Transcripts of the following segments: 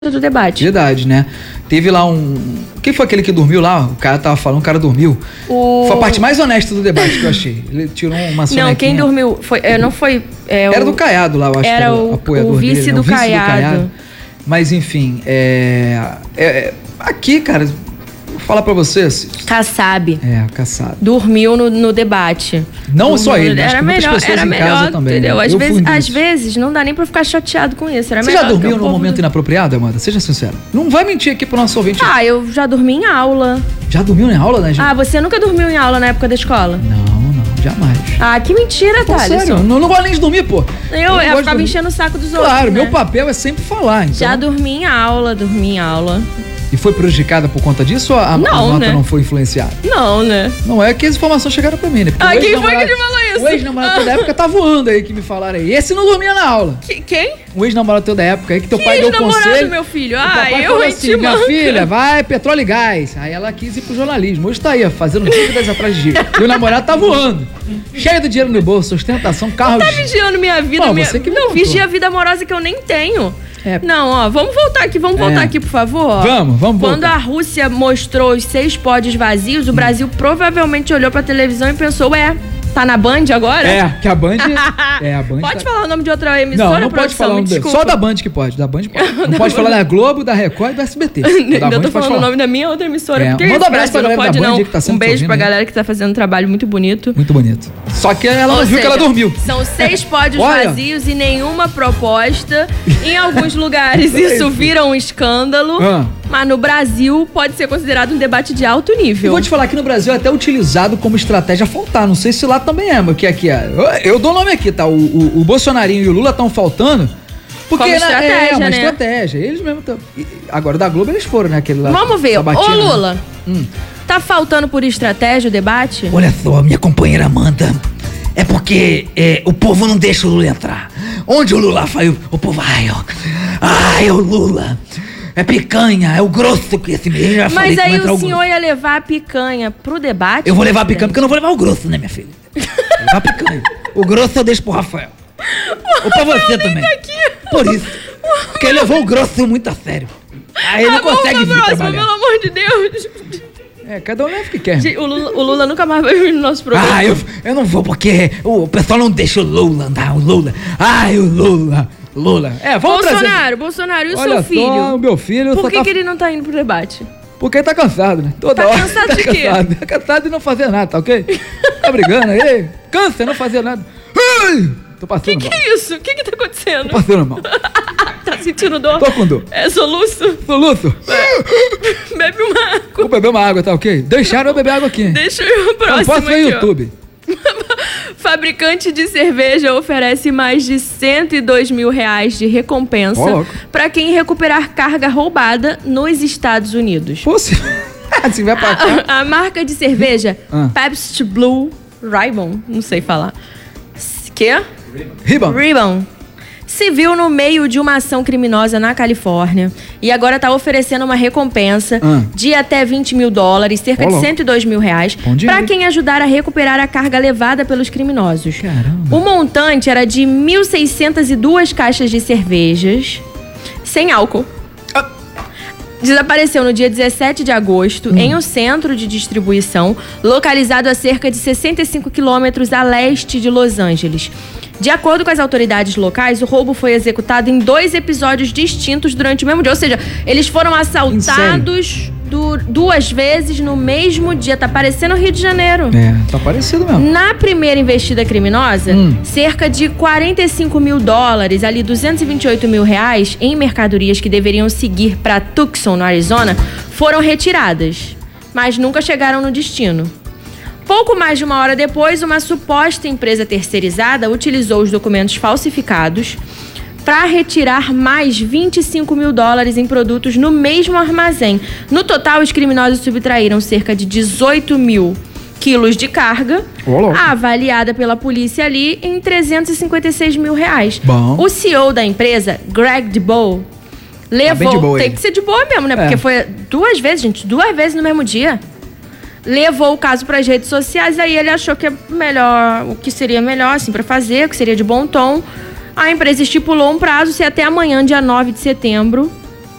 do debate. Verdade, né? Teve lá Quem foi aquele que dormiu lá? O cara tava falando, o cara dormiu. Foi a parte mais honesta do debate que eu achei. Ele tirou uma sonequinha. Não, quem dormiu não foi... Era do Caiado lá, eu acho. Era o vice dele, do Caiado. Mas enfim, aqui, cara, vou falar pra vocês. Kassab. Kassab. Dormiu no debate. Não só ele, né? Era melhor, pessoas em casa também. Entendeu? Às vezes não dá nem pra ficar chateado com isso. Era Você melhor já dormiu num momento inapropriado, Amanda? Seja sincera. Não vai mentir aqui pro nosso ouvinte. Eu já dormi em aula. Já dormiu em aula, né, gente? Você nunca dormiu em aula na época da escola? Não, jamais. Que mentira, Thales. Sério, eu não gosto nem de dormir, pô. Eu ficava enchendo o saco dos outros. Claro, né? meu papel é sempre falar, então. Já dormi em aula. E foi prejudicada por conta disso ou a nota não foi influenciada? Não, né? Não é que as informações chegaram pra mim, né? Porque quem foi que te falou isso? O ex-namorado da época tá voando aí, que me falaram aí. Esse não dormia na aula. Quem? O ex-namorado da época aí, que teu pai deu conselho. Meu filho? Eu assim, minha filha, vai petróleo e gás. Aí ela quis ir pro jornalismo. Hoje tá aí, ó, fazendo dívidas atrás de dívida. E o namorado tá voando. Cheio de dinheiro no bolso, ostentação, carro. Tá vigiando minha vida. Você que me não, vigia a vida amorosa que eu nem tenho. Não, vamos voltar aqui, por favor. Vamos Quando voltar. a Rússia mostrou os 6 pódios vazios, o Brasil provavelmente olhou pra televisão e pensou, tá na Band agora? Que a Band... a Band pode falar o nome de outra emissora? Não pode falar o nome só da Band que pode. Da Band pode. Não pode falar da Globo, da Record e do SBT. Ainda tô falando o nome da minha outra emissora. Manda um abraço pra galera da Band que tá sendo beijo pra galera que tá fazendo um trabalho muito bonito. Muito bonito. Só que ela não viu que ela dormiu. São 6 pódios vazios e nenhuma proposta. Em alguns lugares isso vira um escândalo. Mas no Brasil pode ser considerado um debate de alto nível. Eu vou te falar que no Brasil é até utilizado como estratégia faltar. Não sei se lá também é, mas que aqui é. Eu dou o nome aqui, tá? O Bolsonarinho e o Lula estão faltando. Porque como estratégia, é uma né? estratégia. Eles mesmo estão. Agora da Globo eles foram, né? Aquele lá. Vamos ver. Sabatina, Ô, Lula. Tá faltando por estratégia o debate? Olha só, minha companheira Amanda. É porque o povo não deixa o Lula entrar. Onde o Lula vai, o povo o Lula. É picanha, é o grosso que esse mês já falei. Mas aí o senhor ia levar a picanha pro debate? Eu vou levar a picanha porque eu não vou levar o grosso, né, minha filha? Vou levar a picanha. O grosso eu deixo pro Rafael. Ou pra você também. Por isso. Porque ele levou o grosso muito a sério. Aí ele não consegue vir trabalhar. Pelo amor de Deus. Cada um leva o que quer. O Lula nunca mais vai vir no nosso programa. Eu não vou porque o pessoal não deixa o Lula andar. O Lula. O Lula. Vamos Bolsonaro, e o Olha seu filho? Só, o meu filho... Por que ele não tá indo pro debate? Porque ele tá cansado, né? Toda hora. Cansado de quê? Tá cansado de não fazer nada, tá ok? Tá brigando aí? Cansa de não fazer nada. Tô passando mal. Que é isso? O que tá acontecendo? Tô passando mal. Tá sentindo dor? Tô com dor. É soluço? Soluço? Bebe uma água. Vou beber uma água, tá ok? Deixaram eu beber água aqui. Deixa eu próximo. Não posso ver YouTube. Fabricante de cerveja oferece mais de R$102 mil de recompensa para quem recuperar carga roubada nos Estados Unidos. Assim vai pra cá. A marca de cerveja Pabst Blue Ribbon, não sei falar. Ribbon. Se viu no meio de uma ação criminosa na Califórnia e agora está oferecendo uma recompensa de até $20 mil, cerca de R$102 mil, para quem ajudar a recuperar a carga levada pelos criminosos. Caramba. O montante era de 1.602 caixas de cervejas sem álcool. Desapareceu no dia 17 de agosto em um centro de distribuição localizado a cerca de 65 quilômetros a leste de Los Angeles. De acordo com as autoridades locais, o roubo foi executado em 2 episódios distintos durante o mesmo dia. Ou seja, eles foram assaltados 2 vezes no mesmo dia. Tá parecendo o Rio de Janeiro. Tá parecido mesmo. Na primeira investida criminosa, cerca de $45 mil, ali R$228 mil em mercadorias que deveriam seguir para Tucson, no Arizona, foram retiradas, mas nunca chegaram no destino. Pouco mais de 1 hora depois, uma suposta empresa terceirizada utilizou os documentos falsificados para retirar mais $25 mil em produtos no mesmo armazém. No total, os criminosos subtraíram cerca de 18 mil quilos de carga, avaliada pela polícia ali em R$356 mil. Bom. O CEO da empresa, Greg DeBow, levou... Tem que ser de boa mesmo, né? Porque foi 2 vezes, gente. 2 vezes no mesmo dia. Levou o caso para as redes sociais, aí ele achou que o que seria melhor assim para fazer, o que seria de bom tom. A empresa estipulou um prazo, se até amanhã, dia 9 de setembro,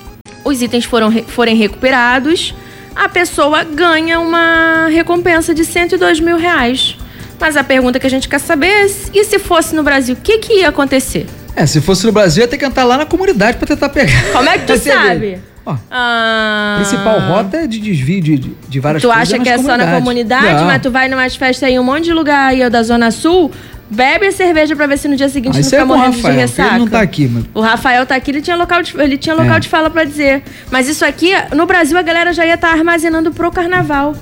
os itens forem recuperados, a pessoa ganha uma recompensa de R$102 mil. Mas a pergunta que a gente quer saber é, e se fosse no Brasil, o que ia acontecer? Se fosse no Brasil, ia ter que entrar lá na comunidade pra tentar pegar. Como é que tu sabe? Ó, principal rota é de desvio de várias coisas. Tu coisas. acha que é só na comunidade? Não. Mas tu vai numas festas aí, um monte de lugar aí da Zona Sul, bebe a cerveja pra ver se no dia seguinte não fica morrendo de ressaca. Ele não tá aqui, mano. O Rafael tá aqui, ele tinha local de fala pra dizer. Mas isso aqui, no Brasil, a galera já ia estar armazenando pro carnaval.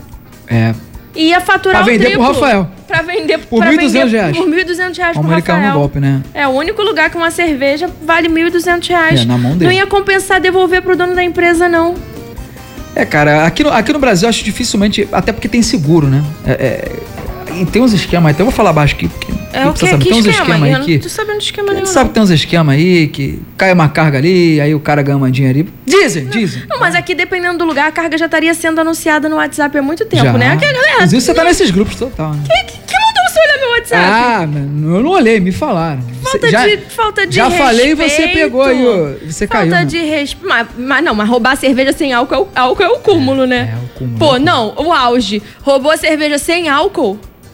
E ia faturar pra vender pro Rafael. Pra vender por R$1.200. Por R$1.200 pro Rafael. No golpe, né? É o único lugar que uma cerveja vale R$1.200. Na mão dele. Não ia compensar devolver pro dono da empresa, não. Cara, aqui no Brasil eu acho dificilmente, até porque tem seguro, né? E tem uns esquemas, até eu vou falar baixo aqui, porque tem uns esquemas aí que... Não tô sabendo de esquema nenhum. Tu sabe que tem uns esquemas aí que cai uma carga ali, aí o cara ganha uma dinheiro ali. Dizem. Não, mas aqui, dependendo do lugar, a carga já estaria sendo anunciada no WhatsApp há muito tempo, né? Aqui a galera... Inclusive você tá nesses grupos total, né? Que mandou você olhar meu WhatsApp? Eu não olhei, me falaram. Falta de já respeito. Falei e você pegou aí, você caiu. Falta de respeito. Mas roubar cerveja sem álcool é o cúmulo, né? É o cúmulo. Pô, não, o auge. Roubou cerveja sem álcool?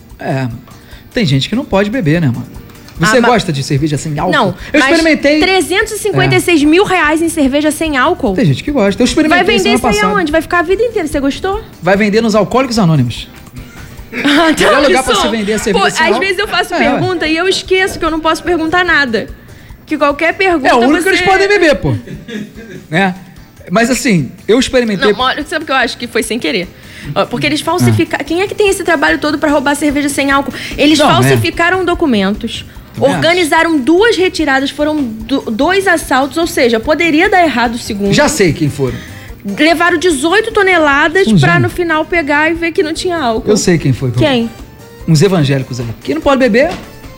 Tem gente que não pode beber, né, mano? Você gosta de cerveja sem álcool? Não, eu experimentei. R$356 mil em cerveja sem álcool? Tem gente que gosta. Eu experimentei. Vai vender isso aí aonde? Vai ficar a vida inteira. Você gostou? Vai vender nos Alcoólicos Anônimos. Melhor lugar pra você vender a cerveja sem álcool. Às vezes eu faço pergunta e eu esqueço que eu não posso perguntar nada. Que qualquer pergunta o único que eles podem beber, pô. Né? Mas assim, eu experimentei... Não, sabe o que eu acho que foi sem querer? Porque eles falsificaram... Quem é que tem esse trabalho todo pra roubar cerveja sem álcool? Eles falsificaram documentos, organizaram 2 retiradas, foram 2 assaltos, ou seja, poderia dar errado o segundo. Já sei quem foram. Levaram 18 toneladas pra no final pegar e ver que não tinha álcool. Eu sei quem foi. Quem? Uns evangélicos aí. Quem não pode beber...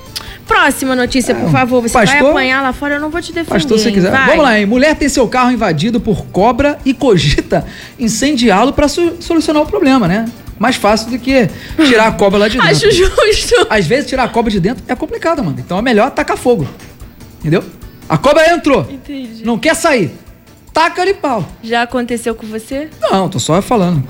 Próxima notícia, por favor. Você vai apanhar lá fora, eu não vou te defender. Pastor, se quiser. Vamos lá, hein? Mulher tem seu carro invadido por cobra e cogita incendiá-lo pra solucionar o problema, né? Mais fácil do que tirar a cobra lá de dentro. Acho justo. Às vezes, tirar a cobra de dentro é complicado, mano. Então é melhor tacar fogo. Entendeu? A cobra entrou. Entendi. Não quer sair. Taca-lhe pau. Já aconteceu com você? Não, tô só falando.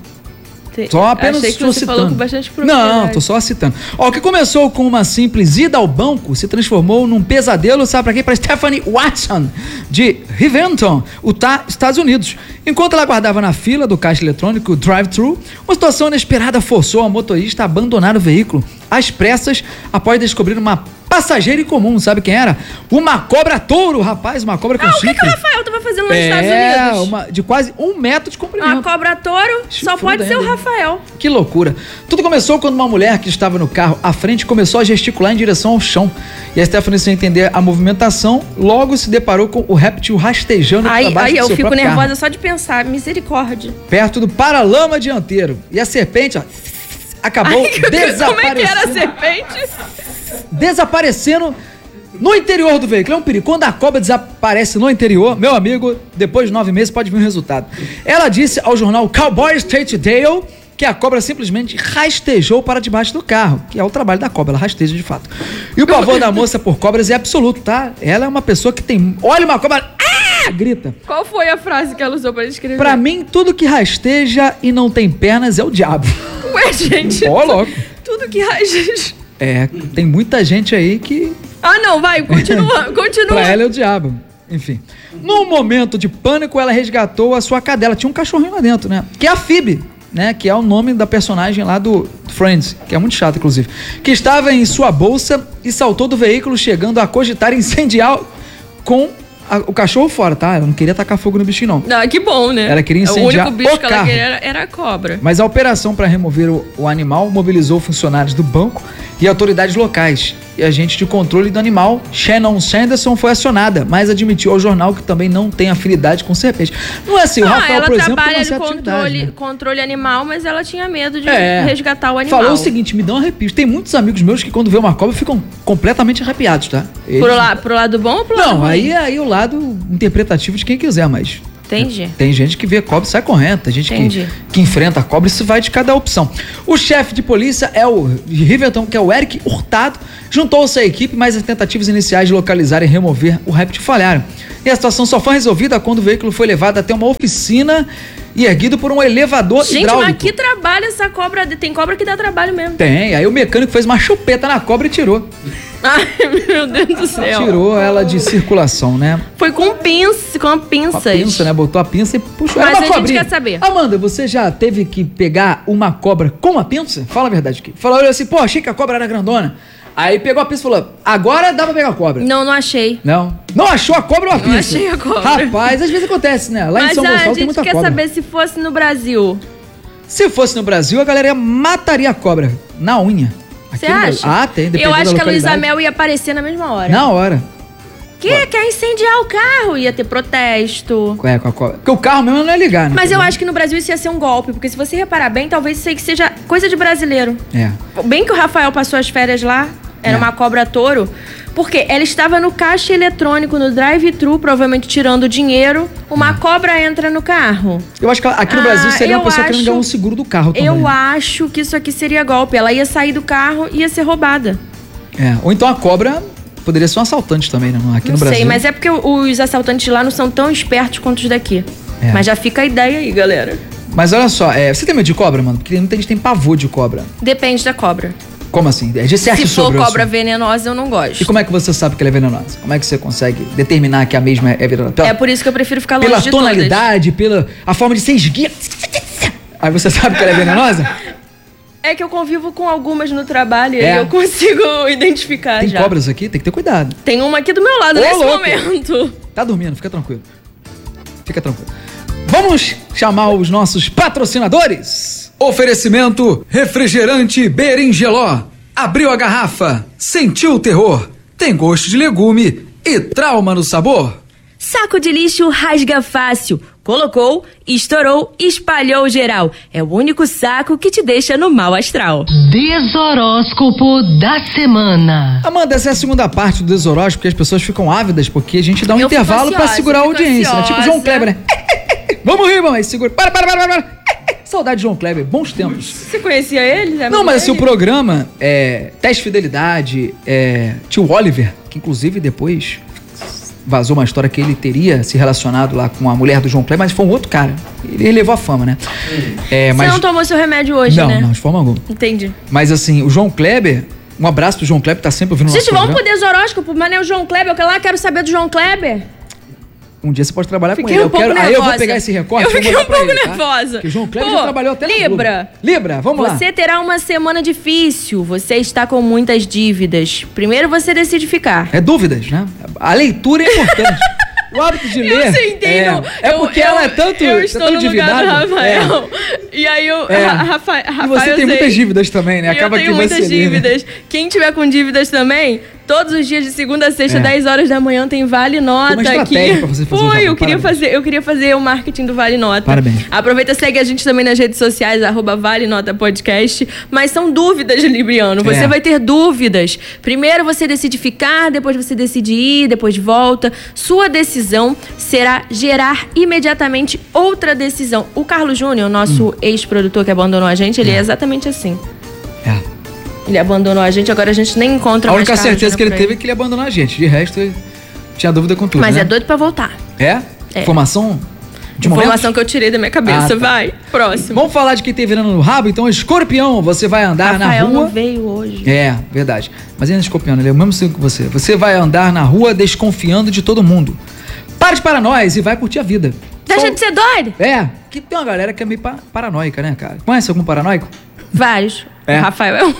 Só apenas Achei que você citando. falou com bastante propriedade. Não, tô só citando. O que começou com uma simples ida ao banco se transformou num pesadelo, sabe pra quem? Pra Stephanie Watson, de Rivington, Utah, Estados Unidos. Enquanto ela aguardava na fila do caixa eletrônico drive-thru, uma situação inesperada forçou a motorista a abandonar o veículo às pressas após descobrir uma passageira incomum. Sabe quem era? Uma cobra touro, rapaz, uma cobra com chifre. O que o Rafael tava fazendo lá nos Estados Unidos? De quase 1 metro de comprimento. Uma cobra touro, só pode ser o Rafael. Que loucura. Tudo começou quando uma mulher que estava no carro à frente começou a gesticular em direção ao chão. E a Stephanie, sem entender a movimentação, logo se deparou com o réptil rastejando para baixo do seu próprio carro. Eu fico nervosa só de pensar. Misericórdia. Perto do paralama dianteiro. E a serpente, acabou desaparecendo. Como é que era a serpente? Desaparecendo no interior do veículo. É um perigo. Quando a cobra desaparece no interior, meu amigo, depois de 9 meses pode vir o resultado. Ela disse ao jornal Cowboy State Dale que a cobra simplesmente rastejou para debaixo do carro, que é o trabalho da cobra, ela rasteja de fato. E o pavor da moça por cobras é absoluto, tá? Ela é uma pessoa que tem... Olha uma cobra... grita. Qual foi a frase que ela usou pra descrever? Pra mim, tudo que rasteja e não tem pernas é o diabo. Ué, gente. Ó, louco. Tudo que rasteja... tem muita gente aí que... não, vai, continua. Pra ela é o diabo. Enfim. Num momento de pânico, ela resgatou a sua cadela. Tinha um cachorrinho lá dentro, né? Que é a Phoebe, né? Que é o nome da personagem lá do Friends, que é muito chato, inclusive. Que estava em sua bolsa e saltou do veículo, chegando a cogitar incendiar com o cachorro fora, tá? Ela não queria tacar fogo no bichinho, não. Que bom, né? Ela queria incendiar o único bicho que ela carro. queria era a cobra. Mas a operação para remover o animal mobilizou funcionários do banco e autoridades locais. E a agente de controle do animal, Shannon Sanderson, foi acionada, mas admitiu ao jornal que também não tem afinidade com serpente. Não é assim, o Rafael, por exemplo, tem uma certa atividade, né? Controle animal, mas ela tinha medo de resgatar o animal. Falou o seguinte, me dá um arrepio. Tem muitos amigos meus que quando vê uma cobra ficam completamente arrepiados, tá? Pro lado bom ou pro lado ruim? Não, aí é o lado interpretativo de quem quiser, mas Entendi. Tem gente que vê cobra e sai correndo, tem gente que enfrenta a cobra, isso vai de cada opção. O chefe de polícia é o Riverton, que é o Eric Hurtado, juntou-se à equipe, mas as tentativas iniciais de localizar e remover o réptil falharam. E a situação só foi resolvida quando o veículo foi levado até uma oficina e erguido por um elevador hidráulico. Gente, mas que trabalho essa cobra, tem cobra que dá trabalho mesmo. Tem, aí o mecânico fez uma chupeta na cobra e tirou. Ai, meu Deus do céu. Tirou ela de circulação, né? Foi com pinças. Com a pinça, né? Botou a pinça e puxou. Mas Era uma a gente quer saber. Amanda, você já teve que pegar uma cobra com a pinça? Fala a verdade aqui. Falou assim, pô, achei que a cobra era grandona. Aí pegou a pinça e falou, agora dá pra pegar a cobra. Não achei. Não achou a cobra ou a pinça? Não achei a cobra. Rapaz, às vezes acontece, né? Lá em São Gonçalo tem muita cobra. Mas a gente quer saber se fosse no Brasil. Se fosse no Brasil, a galera mataria a cobra na unha. Você acha? Ah, tem. Eu acho que a Luísa Mel ia aparecer na mesma hora. Na hora. Quer incendiar o carro, ia ter protesto. Com a cobra. Porque o carro mesmo não ia ligar, né? Mas eu acho que no Brasil isso ia ser um golpe, porque se você reparar bem, talvez isso aí que seja coisa de brasileiro. É. Bem que o Rafael passou as férias lá, era uma cobra touro, porque ela estava no caixa eletrônico, no drive-thru, provavelmente tirando dinheiro, uma cobra entra no carro. Eu acho que aqui no Brasil seria uma pessoa querendo ganhar um seguro do carro também. Eu acho que isso aqui seria golpe. Ela ia sair do carro e ia ser roubada. Ou então a cobra poderia ser um assaltante também, né? Aqui no Brasil. Não sei, mas é porque os assaltantes lá não são tão espertos quanto os daqui. Mas já fica a ideia aí, galera. Mas olha só, você tem medo de cobra, mano? Porque muita gente tem pavor de cobra. Depende da cobra. Como assim? Se for cobra venenosa, eu não gosto. E como é que você sabe que ela é venenosa? Como é que você consegue determinar que a mesma é venenosa? É por isso que eu prefiro ficar longe de todas. Pela tonalidade, pela a forma de ser esguia. Aí você sabe que ela é venenosa? É que eu convivo com algumas no trabalho e eu consigo identificar já. Tem cobras aqui? Tem que ter cuidado. Tem uma aqui do meu lado nesse momento. Tá dormindo, fica tranquilo. Fica tranquilo. Vamos chamar os nossos patrocinadores? Oferecimento refrigerante Berinjeló. Abriu a garrafa, sentiu o terror, tem gosto de legume e trauma no sabor. Saco de lixo rasga fácil. Colocou, estourou, espalhou geral. É o único saco que te deixa no mau astral. Desoróscopo da semana. Amanda, essa é a segunda parte do desoróscopo, porque as pessoas ficam ávidas, porque a gente dá um intervalo pra segurar a audiência, né? Tipo João Kleber, né? Vamos rir, mamãe, segura. Para. Saudade de João Kleber, bons tempos. Você conhecia ele? Não, mas assim, o programa Teste Fidelidade, tio Oliver, que inclusive depois vazou uma história que ele teria se relacionado lá com a mulher do João Kleber, mas foi um outro cara. Ele levou a fama, né? Você não tomou seu remédio hoje, né? Não, de forma alguma. Entendi. Mas assim, o João Kleber, um abraço pro João Kleber, tá sempre ouvindo o nosso programa. Gente, vamos pro desoróscopo, mas não é o João Kleber, eu lá quero saber do João Kleber. Um dia você pode trabalhar com ele. Nervosa. Aí eu vou pegar esse recorte. Eu fiquei um pouco nervosa. Porque o João Kleber já trabalhou até Libra. Libra, vamos lá. Você terá uma semana difícil. Você está com muitas dívidas. Primeiro você decide ficar. Dúvidas, né? A leitura é importante. O hábito de ler. Eu sentei, porque ela é tanto eu estou no lugar do Rafael. E aí Rafael. E você tem muitas dívidas também, né? Acaba eu tenho muitas dívidas. Quem tiver com dívidas também, todos os dias de segunda a sexta, 10 horas da manhã, tem Vale Nota aqui. Pra você fazer eu queria fazer o marketing do Vale Nota. Parabéns. Aproveita, segue a gente também nas redes sociais, @Vale Nota Podcast. Mas são dúvidas, Libriano. Você vai ter dúvidas. Primeiro você decide ficar, depois você decide ir, depois volta. Sua decisão será gerar imediatamente outra decisão. O Carlos Júnior, nosso ex-produtor que abandonou a gente, ele é exatamente assim. Ele abandonou a gente, agora a gente nem encontra mais. A única certeza que ele teve é que ele abandonou a gente. De resto, ele tinha dúvida com tudo. Mas né? é doido pra voltar. Informação de Informação que eu tirei da minha cabeça. Vai, próximo. Vamos falar de quem tem veneno no rabo? Então, Escorpião, você vai andar na rua. Não veio hoje. Verdade. Mas ele é Escorpião, ele é o mesmo signo que você. Você vai andar na rua desconfiando de todo mundo. Para de paranoias e vai curtir a vida. Deixa de ser doido. Que tem uma galera que é meio paranoica, né, cara? Conhece algum paranoico? Vários. O Rafael é um.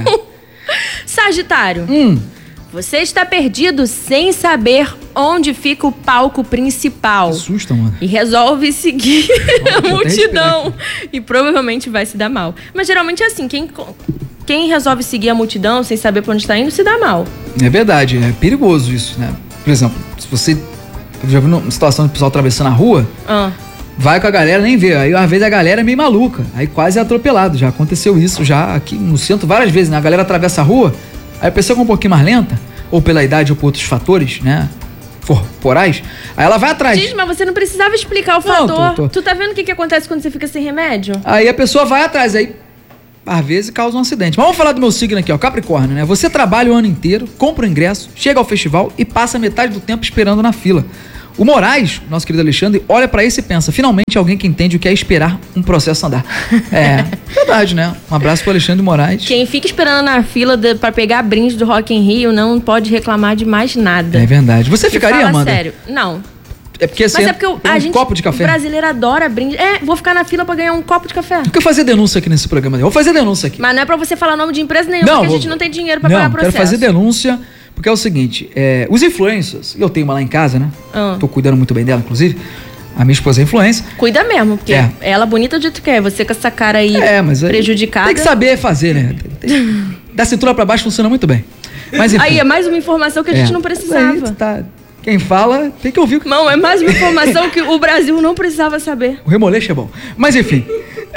Sagitário. Você está perdido sem saber onde fica o palco principal. Que susto, mano. E resolve seguir a multidão. E provavelmente vai se dar mal. Mas geralmente é assim, quem resolve seguir a multidão sem saber pra onde está indo, se dá mal. É verdade, é perigoso isso, né? Por exemplo, se você já viu uma situação de pessoal atravessando a rua, vai com a galera, nem vê. Aí, às vezes, a galera é meio maluca. Aí quase é atropelado. Já aconteceu isso já aqui no centro várias vezes, né? A galera atravessa a rua, aí a pessoa é um pouquinho mais lenta, ou pela idade ou por outros fatores, né? corporais, aí ela vai atrás. Gente, mas você não precisava explicar o fator. Tu tá vendo o que acontece quando você fica sem remédio? Aí a pessoa vai atrás, aí às vezes causa um acidente. Mas vamos falar do meu signo aqui, ó, Capricórnio, né? Você trabalha o ano inteiro, compra o ingresso, chega ao festival e passa metade do tempo esperando na fila. O Moraes, nosso querido Alexandre, olha pra isso e pensa, finalmente alguém que entende o que é esperar um processo andar. É, verdade, né? Um abraço pro Alexandre Moraes. Quem fica esperando na fila pra pegar brinde do Rock in Rio não pode reclamar de mais nada. É verdade. Você ficaria, Amanda? Sério, não. É porque assim, mas é porque a gente, copo de café. O brasileiro adora brinde. Vou ficar na fila pra ganhar um copo de café. Por que eu fazer denúncia aqui nesse programa? Eu vou fazer denúncia aqui. Mas não é pra você falar nome de empresa nenhuma, porque a gente não tem dinheiro pra pagar processo. Quero fazer denúncia, porque é o seguinte, os influencers, eu tenho uma lá em casa, né? Tô cuidando muito bem dela, inclusive. A minha esposa é influencer. Cuida mesmo, porque ela bonita do jeito que é. Você com essa cara aí prejudicada. Tem que saber fazer, né? Da cintura pra baixo funciona muito bem. Mas, enfim, aí é mais uma informação que a gente não precisava. Quem fala tem que ouvir. Não, é mais uma informação que o Brasil não precisava saber. O remoleixo é bom. Mas enfim,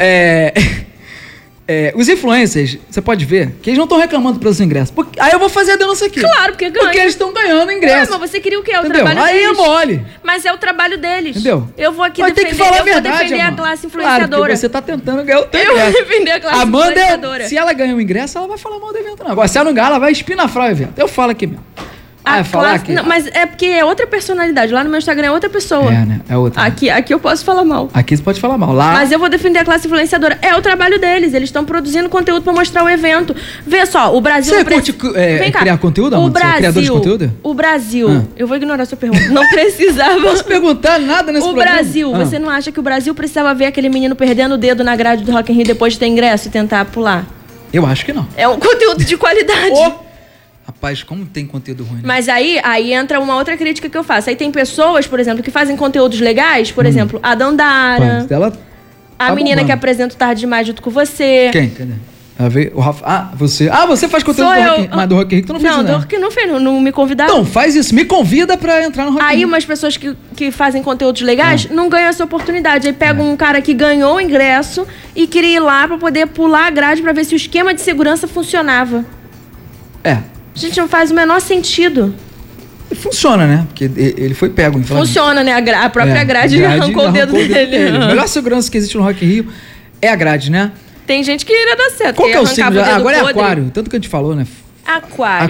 os influencers, você pode ver que eles não estão reclamando pelos ingressos. Aí eu vou fazer a denúncia aqui. Claro, porque ganha. Porque eles estão ganhando ingresso. Mas você queria o quê? É o Entendeu? trabalho Aí deles. é mole. Mas é o trabalho deles. Entendeu? Eu vou aqui defender, tem que falar a verdade, vou defender Amanda. a classe influenciadora. Claro, porque você tá tentando ganhar o teu ingresso. Eu vou defender a classe influenciadora. Se ela ganhar um ingresso, ela vai falar mal do evento. Não. Agora, se ela não ganhar, ela vai espinafrar o evento. Eu falo aqui mesmo. Não, mas é porque é outra personalidade. Lá no meu Instagram é outra pessoa. É, né? É outra. Aqui eu posso falar mal. Aqui você pode falar mal. Lá... Mas eu vou defender a classe influenciadora. É o trabalho deles. Eles estão produzindo conteúdo pra mostrar o evento. Vê só, o Brasil... Você curte criar conteúdo, Amanda? Você é criador de conteúdo? O Brasil... Eu vou ignorar a sua pergunta. Não precisava... Não posso perguntar nada nesse programa. O Brasil... Você não acha que o Brasil precisava ver aquele menino perdendo o dedo na grade do Rock in Rio depois de ter ingresso e tentar pular? Eu acho que não. É um conteúdo de qualidade. Rapaz, como tem conteúdo ruim, né? Mas aí entra uma outra crítica que eu faço. Aí tem pessoas, por exemplo, que fazem conteúdos legais. Por exemplo, a Dandara. A menina que apresenta o Tarde Demais junto com você. Quem? Cadê? O Rafa. Você. Você faz conteúdo do Rock in Rio. Mas do Rock in Rio tu não fez nada. Não, do Rock in Rio não fez, não me convidaram. Então, faz isso. Me convida pra entrar no Rock in Rio. Aí umas pessoas que fazem conteúdos legais não ganham essa oportunidade. Aí pega um cara que ganhou o ingresso e queria ir lá pra poder pular a grade pra ver se o esquema de segurança funcionava. Gente, não faz o menor sentido. Funciona, né? Porque ele foi pego. Funciona, né? A própria grade arrancou o dedo dele. A melhor segurança que existe no Rock in Rio é a grade, né? Tem gente que iria dar certo. Qual que é o signo? Agora é aquário. Tanto que a gente falou, né? Aquário.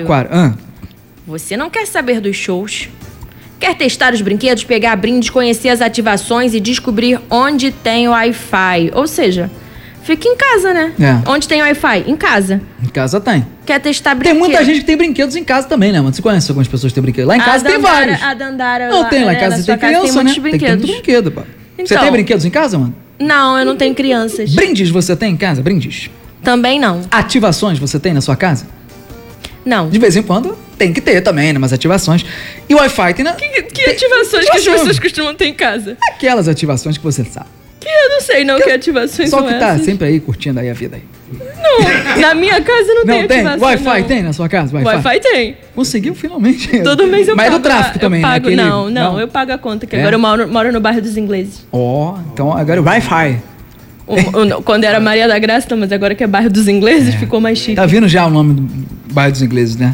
Você não quer saber dos shows? Quer testar os brinquedos, pegar brindes, conhecer as ativações e descobrir onde tem Wi-Fi? Ou seja... Fica em casa, né? Onde tem Wi-Fi? Em casa. Em casa tem. Quer testar brinquedos? Tem muita gente que tem brinquedos em casa também, né, mano? Você conhece algumas pessoas que têm brinquedos? Lá em casa tem vários. A Dandara... Não, tem lá em casa. Você tem criança, né? Tem muito brinquedo, pá. Você tem brinquedos em casa, mano? Não, eu não tenho crianças. Brindes você tem em casa? Brindes? Também não. Ativações você tem na sua casa? Não. De vez em quando tem que ter também, né? Mas ativações. E o Wi-Fi tem... Que ativações que as pessoas costumam ter em casa? Aquelas ativações que você sabe. Que eu não sei não que ativações são essas. Só que tá sempre aí curtindo aí a vida aí. Não, na minha casa não tem ativação. Wi-Fi tem na sua casa? Wi-Fi tem. Conseguiu finalmente. Todo mês eu pago. Mas do tráfico também, né? Aquele... Não, eu pago a conta, que agora eu moro no bairro dos ingleses. Então agora o Wi-Fi. Quando era Maria da Graça, mas agora que é bairro dos ingleses, ficou mais chique. Tá vindo já o nome do bairro dos ingleses, né?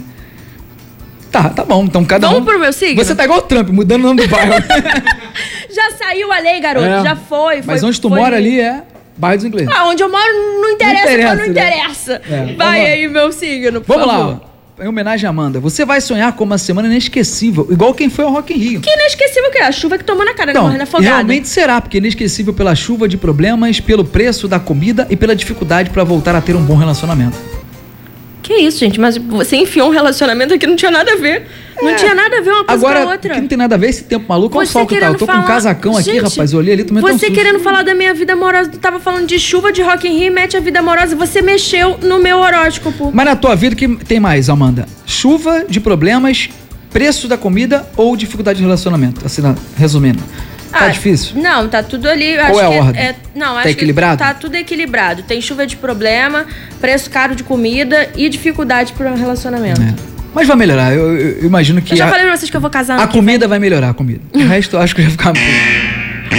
Tá bom, então cada Vamos pro meu signo? Você tá igual o Trump, mudando o nome do bairro. Já saiu a lei, garoto, já foi. Mas onde tu mora ali é bairro dos ingleses. Onde eu moro não interessa. Vai aí, meu signo, por favor. Vamos lá, em homenagem à Amanda, você vai sonhar com uma semana inesquecível, igual quem foi ao Rock in Rio. Que inesquecível que é? A chuva que tomou na cara, morrendo afogada. Realmente será, porque inesquecível pela chuva de problemas, pelo preço da comida e pela dificuldade pra voltar a ter um bom relacionamento. Que isso, gente? Mas você enfiou um relacionamento que não tinha nada a ver. Não tinha nada a ver uma coisa com a outra. Agora, que não tem nada a ver esse tempo maluco. Olha o sol que tá. Eu tô com um casacão aqui, rapaz. Eu olhei ali, tu me Você querendo falar da minha vida amorosa, tu tava falando de chuva de Rock in Rio e mete a vida amorosa. Você mexeu no meu horóscopo. Mas na tua vida, o que tem mais, Amanda? Chuva de problemas, preço da comida ou dificuldade de relacionamento? Assim, resumindo. Tá difícil? Não, tá tudo ali. Qual é a ordem? Tá equilibrado? Tá tudo equilibrado. Tem chuva de problema, preço caro de comida e dificuldade pro relacionamento. Mas vai melhorar. Eu imagino que... Eu já falei pra vocês que eu vou casar. A comida vai melhorar, a comida. O resto eu acho que vai ficar...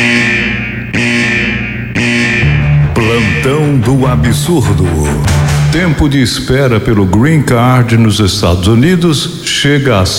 Plantão do absurdo. tempo de espera pelo Green Card nos Estados Unidos chega a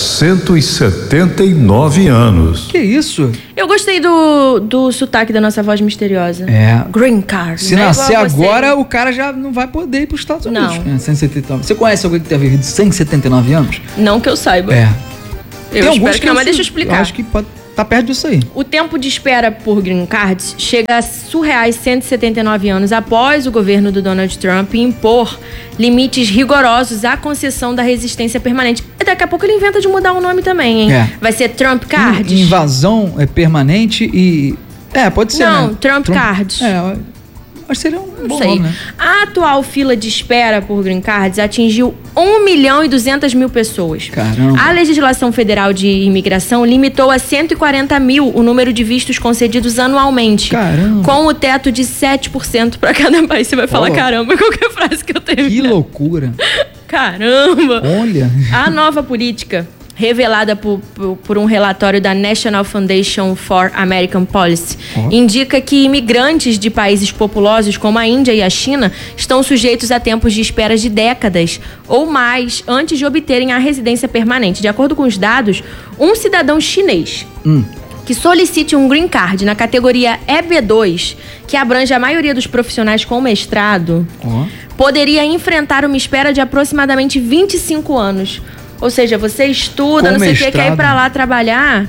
179 anos. Que isso? Eu gostei do sotaque da nossa voz misteriosa. É. Green Card. Se nascer agora, o cara já não vai poder ir para os Estados Unidos. Não. 179. Você conhece alguém que tenha vivido 179 anos? Não que eu saiba. É. Eu espero que não, mas deixa eu explicar. Eu acho que pode tá perto disso aí. O tempo de espera por Green Cards chega a surreais 179 anos após o governo do Donald Trump impor limites rigorosos à concessão da residência permanente. E daqui a pouco ele inventa de mudar o nome também, hein? É. Vai ser Trump Cards. Invasão permanente e... pode ser, não, né? Trump Cards. Acho que seria um bom sei. nome, né? A atual fila de espera por Green Cards atingiu 1.200.000 pessoas. Caramba. A legislação federal de imigração limitou a 140.000 o número de vistos concedidos anualmente. Caramba. Com o teto de 7% para cada país. Você vai falar caramba em qualquer frase que eu terminar. Que loucura. Caramba. Olha. A nova política, revelada por um relatório da National Foundation for American Policy, indica que imigrantes de países populosos como a Índia e a China estão sujeitos a tempos de espera de décadas ou mais antes de obterem a residência permanente. De acordo com os dados, um cidadão chinês que solicite um Green Card na categoria EB2, que abrange a maioria dos profissionais com mestrado, poderia enfrentar uma espera de aproximadamente 25 anos. Ou seja, você estuda, não sei o que, quer ir pra lá trabalhar,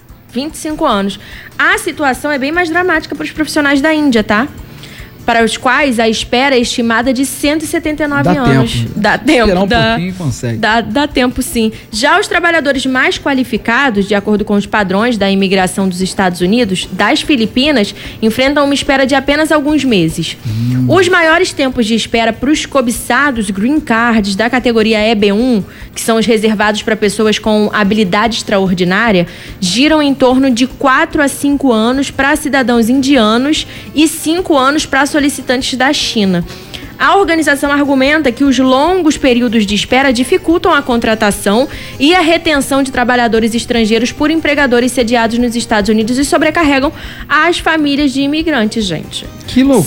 25 anos. A situação é bem mais dramática para os profissionais da Índia, tá? Para os quais a espera é estimada de 179 anos. Dá tempo. Esperar um pouquinho, consegue. Dá tempo, sim. Já os trabalhadores mais qualificados, de acordo com os padrões da imigração dos Estados Unidos, das Filipinas, enfrentam uma espera de apenas alguns meses. Os maiores tempos de espera para os cobiçados Green Cards da categoria EB1, que são os reservados para pessoas com habilidade extraordinária, giram em torno de 4 a 5 anos para cidadãos indianos e 5 anos para solicitantes da China. A organização argumenta que os longos períodos de espera dificultam a contratação e a retenção de trabalhadores estrangeiros por empregadores sediados nos Estados Unidos e sobrecarregam as famílias de imigrantes, gente. Que loucura.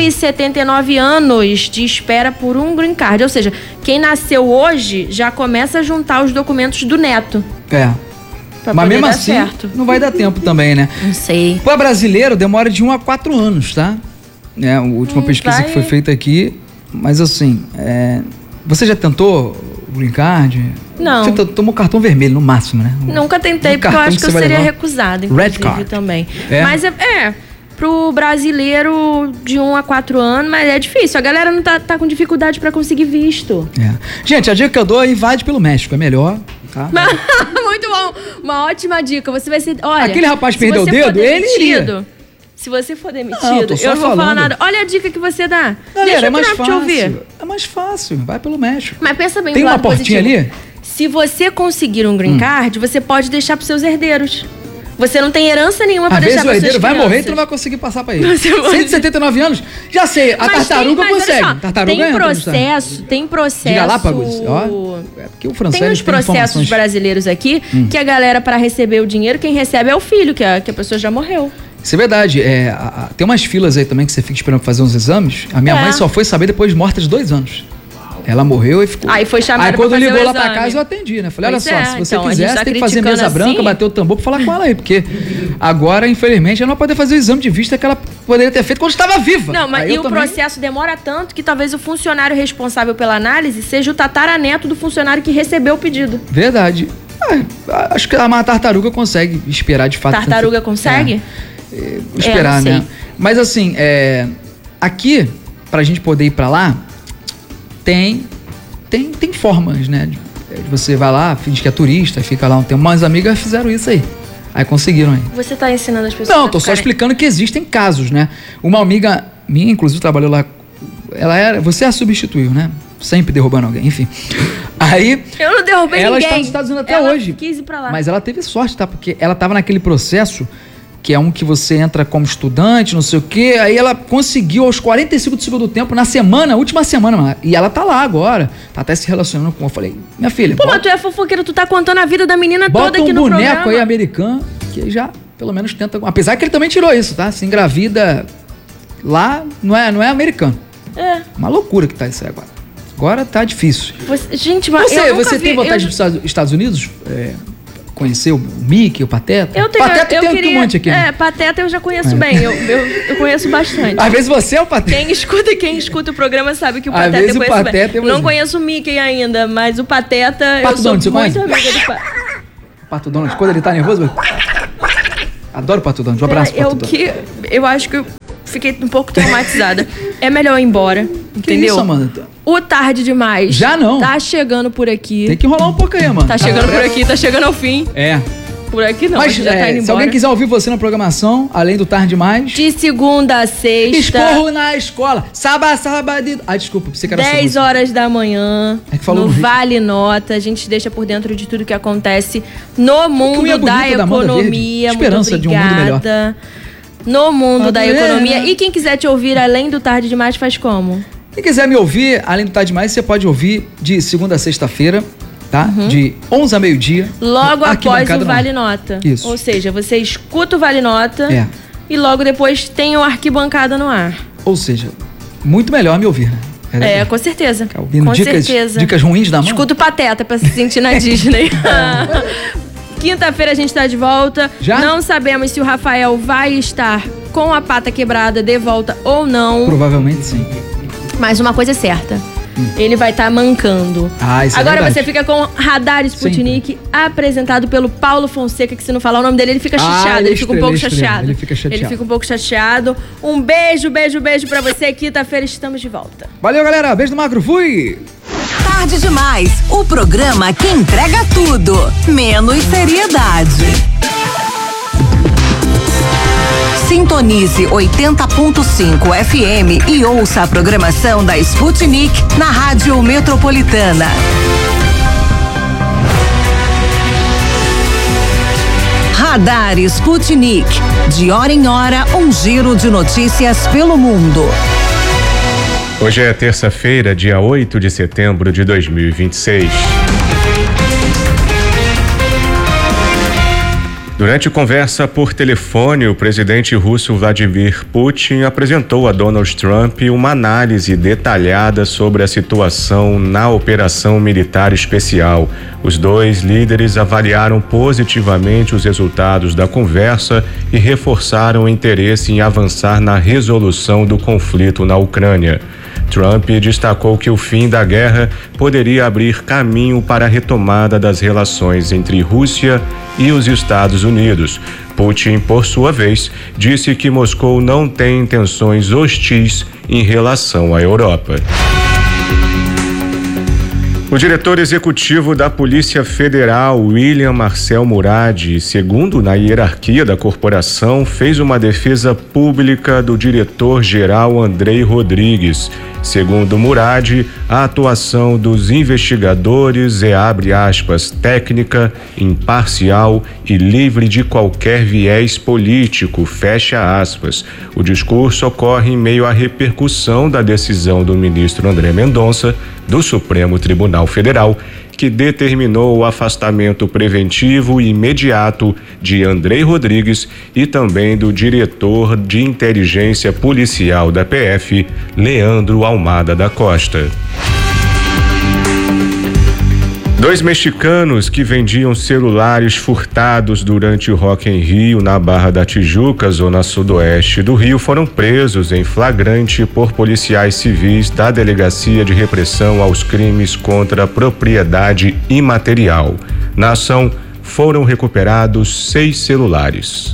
179 anos de espera por um Green Card. Ou seja, quem nasceu hoje já começa a juntar os documentos do neto. Mas mesmo assim, não vai dar tempo também, né? Não sei. Para brasileiro, demora de 1 a 4 anos, tá? A última pesquisa que foi feita aqui. Mas assim, você já tentou o Green Card? Não. Você tomou cartão vermelho no máximo, né? Nunca tentei, porque eu acho que eu seria recusada, inclusive, também. Mas pro brasileiro de 1 a 4 anos, mas é difícil. A galera não tá com dificuldade pra conseguir visto. Gente, a dica que eu dou é invade pelo México, é melhor. Tá? Muito bom. Uma ótima dica. Você vai ser... Olha, aquele rapaz perdeu o dedo, ele iria. Se você for demitido, eu não vou falar nada. Olha a dica que você dá. Galera, é mais fácil. É mais fácil. Vai pelo México. Mas pensa bem, tem uma portinha ali? Se você conseguir um Green Card, você pode deixar pros seus herdeiros. Você não tem herança nenhuma pra deixar pros seus herdeiro vai morrer e tu não vai conseguir passar pra ele. 179 anos? Já sei, a tartaruga consegue. Tartaruga tem processo. De Galápagos? Porque o francês tem uns processos brasileiros aqui que a galera, pra receber o dinheiro, quem recebe é o filho, que a pessoa já morreu. Isso é verdade. Tem umas filas aí também que você fica esperando pra fazer uns exames. A minha mãe só foi saber depois de morta de 2 anos. Ela morreu e ficou... Aí foi chamada pra fazer o exame. Aí quando ligou lá pra casa, eu atendi, né? Falei, olha só, se você quiser, você tem que fazer mesa branca, bater o tambor pra falar com ela aí. Porque agora, infelizmente, ela não vai poder fazer o exame de vista que ela poderia ter feito quando estava viva. Não, mas o processo demora tanto que talvez o funcionário responsável pela análise seja o tataraneto do funcionário que recebeu o pedido. Verdade. Acho que a tartaruga consegue esperar de fato. Tartaruga consegue? Esperar, né? Mas assim, aqui, pra gente poder ir pra lá, tem formas, né? Você vai lá, finge que é turista, fica lá um tempo. Umas amigas fizeram isso aí. Aí conseguiram aí. Você tá ensinando as pessoas? Não, tô só explicando que existem casos, né? Uma amiga minha, inclusive, trabalhou lá. Você a substituiu, né? Sempre derrubando alguém, enfim. Aí... Eu não derrubei ela ninguém. Está nos Estados Unidos até hoje. Quis ir pra lá. Mas ela teve sorte, tá? Porque ela tava naquele processo que é um que você entra como estudante, não sei o quê. Aí ela conseguiu aos 45 do segundo tempo, última semana, e ela tá lá agora. Tá até se relacionando com... Eu falei, minha filha... Mas tu é fofoqueira, tu tá contando a vida da menina toda aqui no programa. Bota um boneco aí americano, que já, pelo menos, tenta... Apesar que ele também tirou isso, tá? Se engravida lá, não é americano. Uma loucura que tá isso aí agora. Agora tá difícil. Gente, mas eu nunca você vi, tem vontade de ir para os Estados Unidos? Conhecer o Mickey, o Pateta? Eu tenho, Pateta eu tem queria, um monte aqui. Né? Pateta eu já conheço bem. Eu conheço bastante. Às vezes você é o Pateta. Quem escuta o programa sabe que o Às Pateta vezes eu o conheço Pateta bem. é você. Não conheço o Mickey ainda, mas o Pateta Pato eu sou Donald, você muito conhece? amiga do Pateta. Pato Donald, quando ele tá nervoso... Adoro o Pato Donald. Um abraço, Pato Donald. Eu acho que eu fiquei um pouco traumatizada. É melhor ir embora, entendeu? Que isso, Amanda? O Tarde Demais. Já não. Tá chegando por aqui. Tem que enrolar um pouco aí, mano. Tá chegando por aqui, tá chegando ao fim. É. Por aqui não, Mas já tá indo embora. se alguém quiser ouvir você na programação, além do Tarde Demais... De segunda a sexta. Esporro na escola. Sábado. Desculpa, você quer 10 horas da manhã. É que falou no no vídeo. Vale Nota. A gente deixa por dentro de tudo que acontece no mundo unha da bonita da Amanda economia. Verde. Esperança Muito de um mundo melhor. obrigada. No mundo da Adorei. economia. E quem quiser te ouvir além do Tarde Demais, faz como? Quem quiser me ouvir, além do Tarde Demais, você pode ouvir de segunda a sexta-feira, tá? De 11 a meio-dia. Logo após Arquibancada o no ar. Vale Nota. Isso. Ou seja, você escuta o Vale Nota É. e logo depois tem o Arquibancada no ar. Ou seja, muito melhor me ouvir, né? Com certeza. ouvindo Com dicas, certeza. dicas ruins da mão. Escuta o Pateta pra se sentir na Disney. Quinta-feira a gente tá de volta. Já? Não sabemos se o Rafael vai estar com a pata quebrada de volta ou não. Provavelmente sim. Mas uma coisa é certa. Ele vai estar mancando. Isso é Agora verdade. você fica com Radar Sputnik, apresentado pelo Paulo Fonseca, que se não falar o nome dele, ele fica chateado. ele Ele fica um pouco estrela, chateado. ele fica chateado. Ele fica um pouco chateado. Um beijo pra você. Quinta-feira estamos de volta. Valeu, galera. Beijo do Macro. Fui! Tarde Demais, o programa que entrega tudo, menos seriedade. Sintonize 80.5 FM e ouça a programação da Sputnik na Rádio Metropolitana. Radar Sputnik. De hora em hora, um giro de notícias pelo mundo. Hoje é terça-feira, dia 8 de setembro de 2026. Durante conversa por telefone, o presidente russo Vladimir Putin apresentou a Donald Trump uma análise detalhada sobre a situação na operação militar especial. Os dois líderes avaliaram positivamente os resultados da conversa e reforçaram o interesse em avançar na resolução do conflito na Ucrânia. Trump destacou que o fim da guerra poderia abrir caminho para a retomada das relações entre Rússia e os Estados Unidos. Putin, por sua vez, disse que Moscou não tem intenções hostis em relação à Europa. O diretor executivo da Polícia Federal, William Marcel Murad, segundo na hierarquia da corporação, fez uma defesa pública do diretor-geral Andrei Rodrigues. Segundo Murad, a atuação dos investigadores é, abre aspas, técnica, imparcial e livre de qualquer viés político, fecha aspas. O discurso ocorre em meio à repercussão da decisão do ministro André Mendonça, do Supremo Tribunal Federal, que determinou o afastamento preventivo e imediato de Andrei Rodrigues e também do diretor de inteligência policial da PF, Leandro Almada da Costa. 2 mexicanos que vendiam celulares furtados durante o Rock in Rio na Barra da Tijuca, zona sudoeste do Rio, foram presos em flagrante por policiais civis da Delegacia de Repressão aos Crimes contra a Propriedade Imaterial. Na ação, foram recuperados 6 celulares.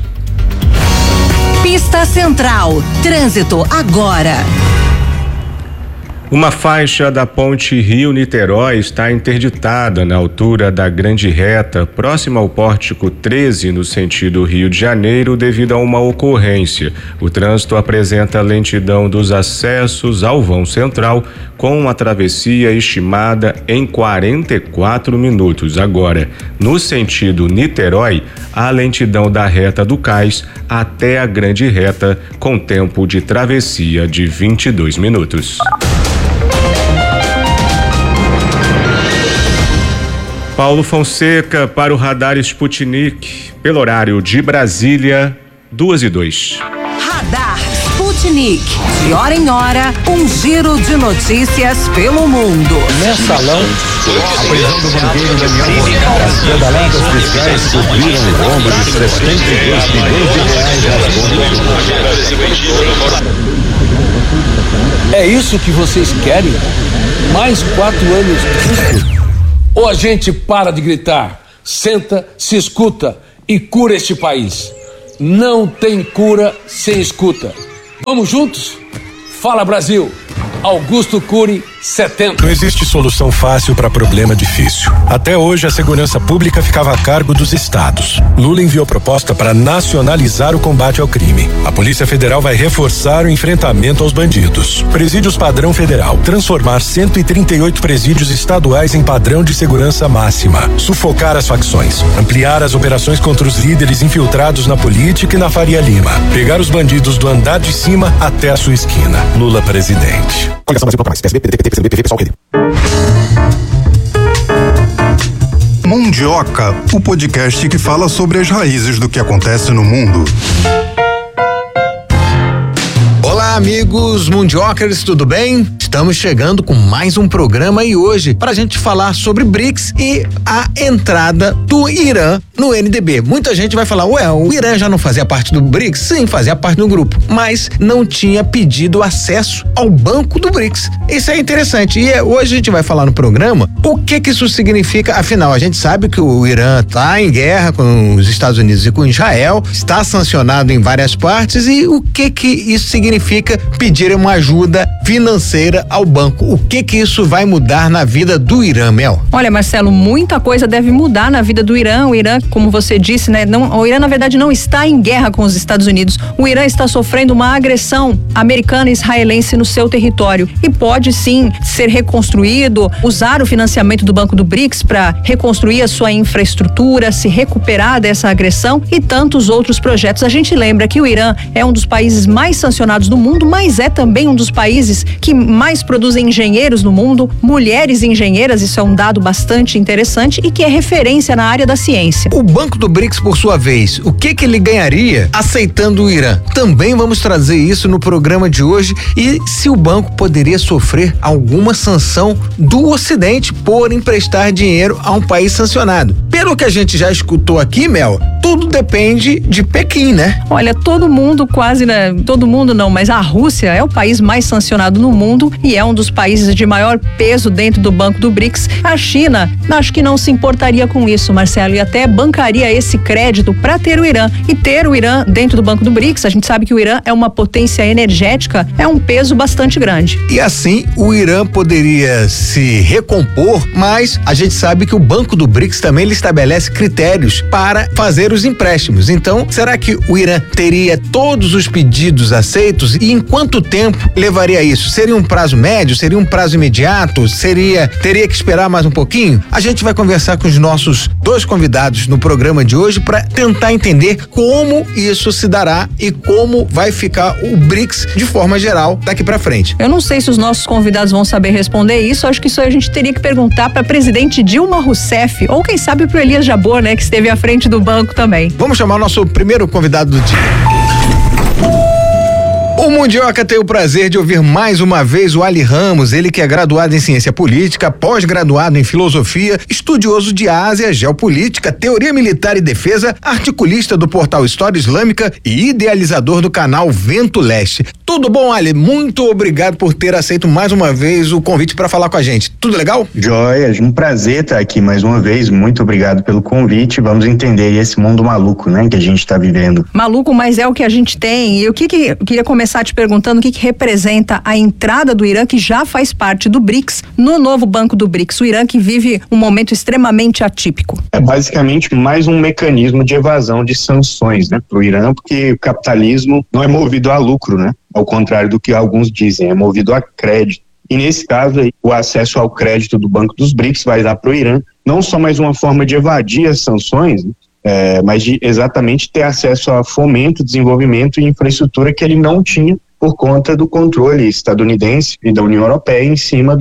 Pista Central. Trânsito agora. Uma faixa da ponte Rio-Niterói está interditada na altura da Grande Reta, próxima ao pórtico 13, no sentido Rio de Janeiro, devido a uma ocorrência. O trânsito apresenta lentidão dos acessos ao vão central, com uma travessia estimada em 44 minutos. Agora, no sentido Niterói, a lentidão da Reta do Cais até a Grande Reta, com tempo de travessia de 22 minutos. Paulo Fonseca para o Radar Sputnik, pelo horário de Brasília, 2:02. Radar Sputnik. Sputnik. De hora em hora, um giro de notícias pelo mundo. Mensalão, a prisão do banqueiro Daniel Monteiro. As pedaladas fiscais subiram o rombo de 72 milhões de reais. É isso que vocês querem? Mais 4 anos disso? Ou a gente para de gritar, senta, se escuta e cura este país? Não tem cura sem escuta. Vamos juntos? Fala, Brasil! Augusto Cury, 70. Não existe solução fácil para problema difícil. Até hoje, a segurança pública ficava a cargo dos estados. Lula enviou proposta para nacionalizar o combate ao crime. A Polícia Federal vai reforçar o enfrentamento aos bandidos. Presídios padrão federal. Transformar 138 presídios estaduais em padrão de segurança máxima. Sufocar as facções. Ampliar as operações contra os líderes infiltrados na política e na Faria Lima. Pegar os bandidos do andar de cima até a sua esquina. Lula presidente. Coligação Brasil mais. PSB, PDT, PCdoB, PV, PSOL, Rede. Mundioca, o podcast que fala sobre as raízes do que acontece no mundo. Olá, amigos mundiocas, tudo bem? Estamos chegando com mais um programa e hoje para a gente falar sobre BRICS e a entrada do Irã no NDB. Muita gente vai falar, ué, o Irã já não fazia parte do BRICS? Sim, fazia parte do grupo, mas não tinha pedido acesso ao banco do BRICS. Isso é interessante e hoje a gente vai falar no programa o que isso significa. Afinal, a gente sabe que o Irã está em guerra com os Estados Unidos e com Israel, está sancionado em várias partes e o que isso significa pedir uma ajuda financeira ao banco. O que isso vai mudar na vida do Irã, Mel? Olha, Marcelo, muita coisa deve mudar na vida do Irã. O Irã, como você disse, né? O Irã, na verdade, não está em guerra com os Estados Unidos. O Irã está sofrendo uma agressão americana e israelense no seu território e pode sim ser reconstruído, usar o financiamento do Banco do BRICS para reconstruir a sua infraestrutura, se recuperar dessa agressão e tantos outros projetos. A gente lembra que o Irã é um dos países mais sancionados do mundo, mas é também um dos países que mais produzem engenheiros no mundo, mulheres engenheiras, isso é um dado bastante interessante e que é referência na área da ciência. O Banco do BRICS, por sua vez, o que ele ganharia aceitando o Irã? Também vamos trazer isso no programa de hoje e se o banco poderia sofrer alguma sanção do Ocidente por emprestar dinheiro a um país sancionado. Pelo que a gente já escutou aqui, Mel, tudo depende de Pequim, né? Olha, todo mundo quase, né? Todo mundo não, mas a Rússia é o país mais sancionado no mundo e é um dos países de maior peso dentro do Banco do BRICS. A China, acho que não se importaria com isso, Marcelo, e até bancaria esse crédito para ter o Irã. E ter o Irã dentro do Banco do BRICS, a gente sabe que o Irã é uma potência energética, é um peso bastante grande. E assim, o Irã poderia se recompor, mas a gente sabe que o Banco do BRICS também ele estabelece critérios para fazer os empréstimos. Então, será que o Irã teria todos os pedidos aceitos e em quanto tempo levaria isso? Seria um prazo médio? Seria um prazo imediato? Teria que esperar mais um pouquinho? A gente vai conversar com os nossos 2 convidados no programa de hoje para tentar entender como isso se dará e como vai ficar o BRICS de forma geral daqui para frente. Eu não sei se os nossos convidados vão saber responder isso, acho que isso a gente teria que perguntar para presidente Dilma Rousseff ou quem sabe pro Elias Jabbour, né, que esteve à frente do banco também. Vamos chamar o nosso primeiro convidado do dia. O Mundioca tem o prazer de ouvir mais uma vez o Ali Ramos, ele que é graduado em ciência política, pós-graduado em filosofia, estudioso de Ásia, geopolítica, teoria militar e defesa, articulista do portal História Islâmica e idealizador do canal Vento Leste. Tudo bom, Ali? Muito obrigado por ter aceito mais uma vez o convite para falar com a gente. Tudo legal? Joia, um prazer estar aqui mais uma vez. Muito obrigado pelo convite. Vamos entender esse mundo maluco, né, que a gente está vivendo. Maluco, mas é o que a gente tem. E o que queria começar te perguntando o que representa a entrada do Irã, que já faz parte do BRICS, no novo Banco do BRICS. O Irã que vive um momento extremamente atípico. É basicamente mais um mecanismo de evasão de sanções, né, para o Irã, porque o capitalismo não é movido a lucro, né? Ao contrário do que alguns dizem, é movido a crédito. E nesse caso aí, o acesso ao crédito do Banco dos BRICS vai dar para o Irã não só mais uma forma de evadir as sanções, né? Mas de exatamente ter acesso a fomento, desenvolvimento e infraestrutura que ele não tinha por conta do controle estadunidense e da União Europeia em cima do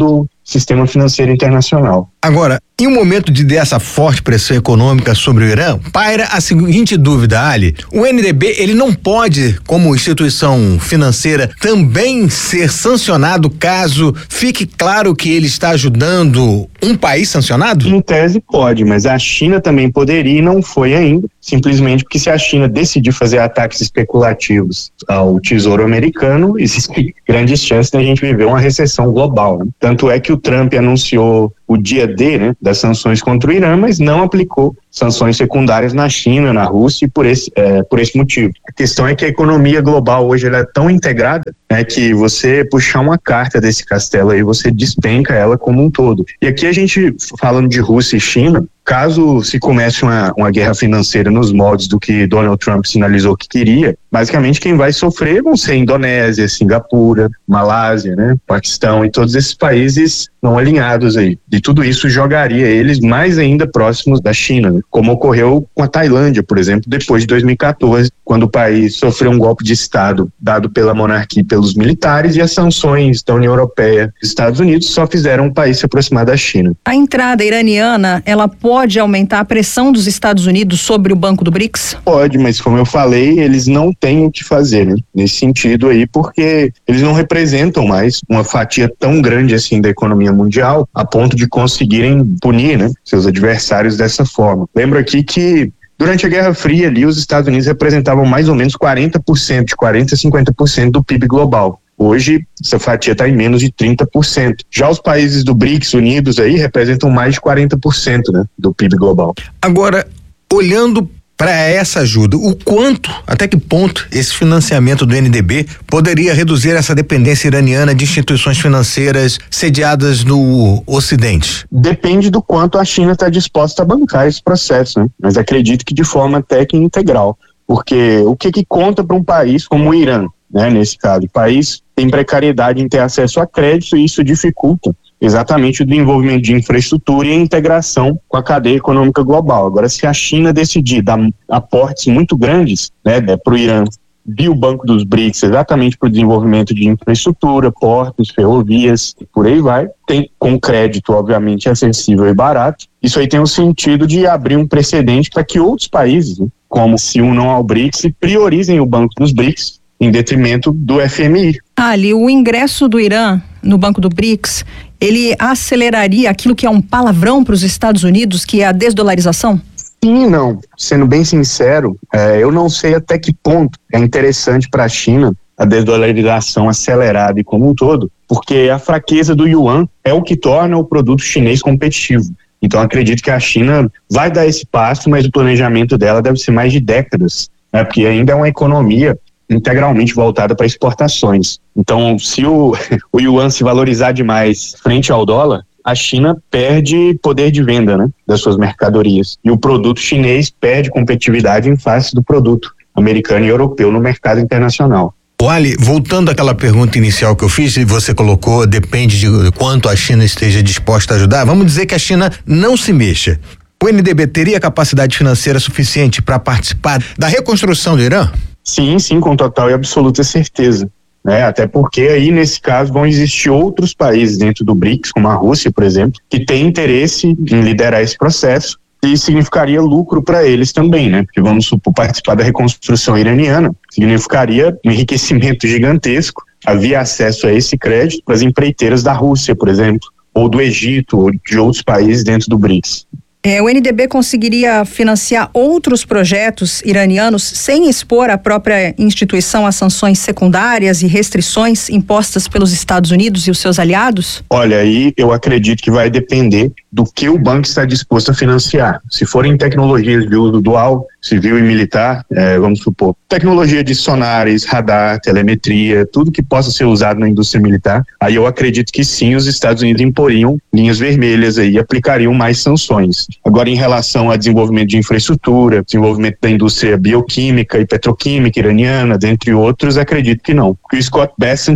sistema financeiro internacional. Agora, em um momento dessa forte pressão econômica sobre o Irã, paira a seguinte dúvida, Ali. O NDB, ele não pode, como instituição financeira, também ser sancionado caso fique claro que ele está ajudando um país sancionado? Em tese pode, mas a China também poderia e não foi ainda, simplesmente porque se a China decidir fazer ataques especulativos ao tesouro americano, existem grandes chances da gente viver uma recessão global, né? Tanto é que o Trump anunciou o dia D, né, das sanções contra o Irã, mas não aplicou sanções secundárias na China, na Rússia, e por esse motivo. A questão é que a economia global hoje ela é tão integrada, né, que você puxar uma carta desse castelo aí, você despenca ela como um todo. E aqui a gente, falando de Rússia e China, caso se comece uma guerra financeira nos moldes do que Donald Trump sinalizou que queria, basicamente quem vai sofrer vão ser Indonésia, Singapura, Malásia, né, Paquistão e todos esses países não alinhados aí. E tudo isso jogaria eles mais ainda próximos da China, né, como ocorreu com a Tailândia, por exemplo, depois de 2014, quando o país sofreu um golpe de Estado dado pela monarquia e pelos militares, e as sanções da União Europeia e dos Estados Unidos só fizeram o país se aproximar da China. A entrada iraniana, ela pode aumentar a pressão dos Estados Unidos sobre o Banco do BRICS? Pode, mas como eu falei, eles não têm o que fazer, né, nesse sentido aí, porque eles não representam mais uma fatia tão grande assim da economia mundial a ponto de conseguirem punir, né, seus adversários dessa forma. Lembro aqui que durante a Guerra Fria ali, os Estados Unidos representavam mais ou menos 40%, de 40% a 50% do PIB global. Hoje, essa fatia está em menos de 30%. Já os países do BRICS unidos aí representam mais de 40%, né, do PIB global. Agora, olhando para essa ajuda, o quanto, até que ponto esse financiamento do NDB poderia reduzir essa dependência iraniana de instituições financeiras sediadas no Ocidente? Depende do quanto a China está disposta a bancar esse processo, né? Mas acredito que de forma até que integral, porque o que conta para um país como o Irã, né? Nesse caso, o país tem precariedade em ter acesso a crédito e isso dificulta exatamente o desenvolvimento de infraestrutura e a integração com a cadeia econômica global. Agora, se a China decidir dar aportes muito grandes, né, para o Irã via o Banco dos BRICS, exatamente para o desenvolvimento de infraestrutura, portos, ferrovias, por aí vai, tem com crédito, obviamente, acessível e barato, isso aí tem o sentido de abrir um precedente para que outros países, né, como se unam ao BRICS, priorizem o Banco dos BRICS em detrimento do FMI. Ali, o ingresso do Irã no Banco do BRICS, ele aceleraria aquilo que é um palavrão para os Estados Unidos, que é a desdolarização? Sim e não. Sendo bem sincero, eu não sei até que ponto é interessante para a China a desdolarização acelerada e como um todo, porque a fraqueza do yuan é o que torna o produto chinês competitivo. Então acredito que a China vai dar esse passo, mas o planejamento dela deve ser mais de décadas, né? Porque ainda é uma economia integralmente voltada para exportações. Então, se o yuan se valorizar demais frente ao dólar, a China perde poder de venda, né, das suas mercadorias. E o produto chinês perde competitividade em face do produto americano e europeu no mercado internacional. Ali, voltando àquela pergunta inicial que eu fiz, e você colocou, depende de quanto a China esteja disposta a ajudar, vamos dizer que a China não se mexa. O NDB teria capacidade financeira suficiente para participar da reconstrução do Irã? Sim, com total e absoluta certeza, né? Até porque aí, nesse caso, vão existir outros países dentro do BRICS, como a Rússia, por exemplo, que têm interesse em liderar esse processo e significaria lucro para eles também, né? Porque vamos supor, participar da reconstrução iraniana significaria um enriquecimento gigantesco, havia acesso a esse crédito para as empreiteiras da Rússia, por exemplo, ou do Egito, ou de outros países dentro do BRICS. O NDB conseguiria financiar outros projetos iranianos sem expor a própria instituição a sanções secundárias e restrições impostas pelos Estados Unidos e os seus aliados? Olha, aí eu acredito que vai depender do que o banco está disposto a financiar. Se forem tecnologias de uso dual, civil e militar, vamos supor, tecnologia de sonares, radar, telemetria, tudo que possa ser usado na indústria militar, aí eu acredito que sim, os Estados Unidos imporiam linhas vermelhas aí e aplicariam mais sanções. Agora, em relação a desenvolvimento de infraestrutura, desenvolvimento da indústria bioquímica e petroquímica iraniana, dentre outros, acredito que não. Porque o Scott Bessent,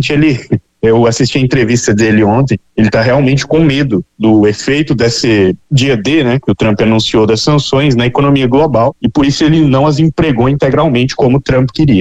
eu assisti a entrevista dele ontem, ele está realmente com medo do efeito desse dia D, né, que o Trump anunciou das sanções na economia global, e por isso ele não as empregou integralmente como o Trump queria.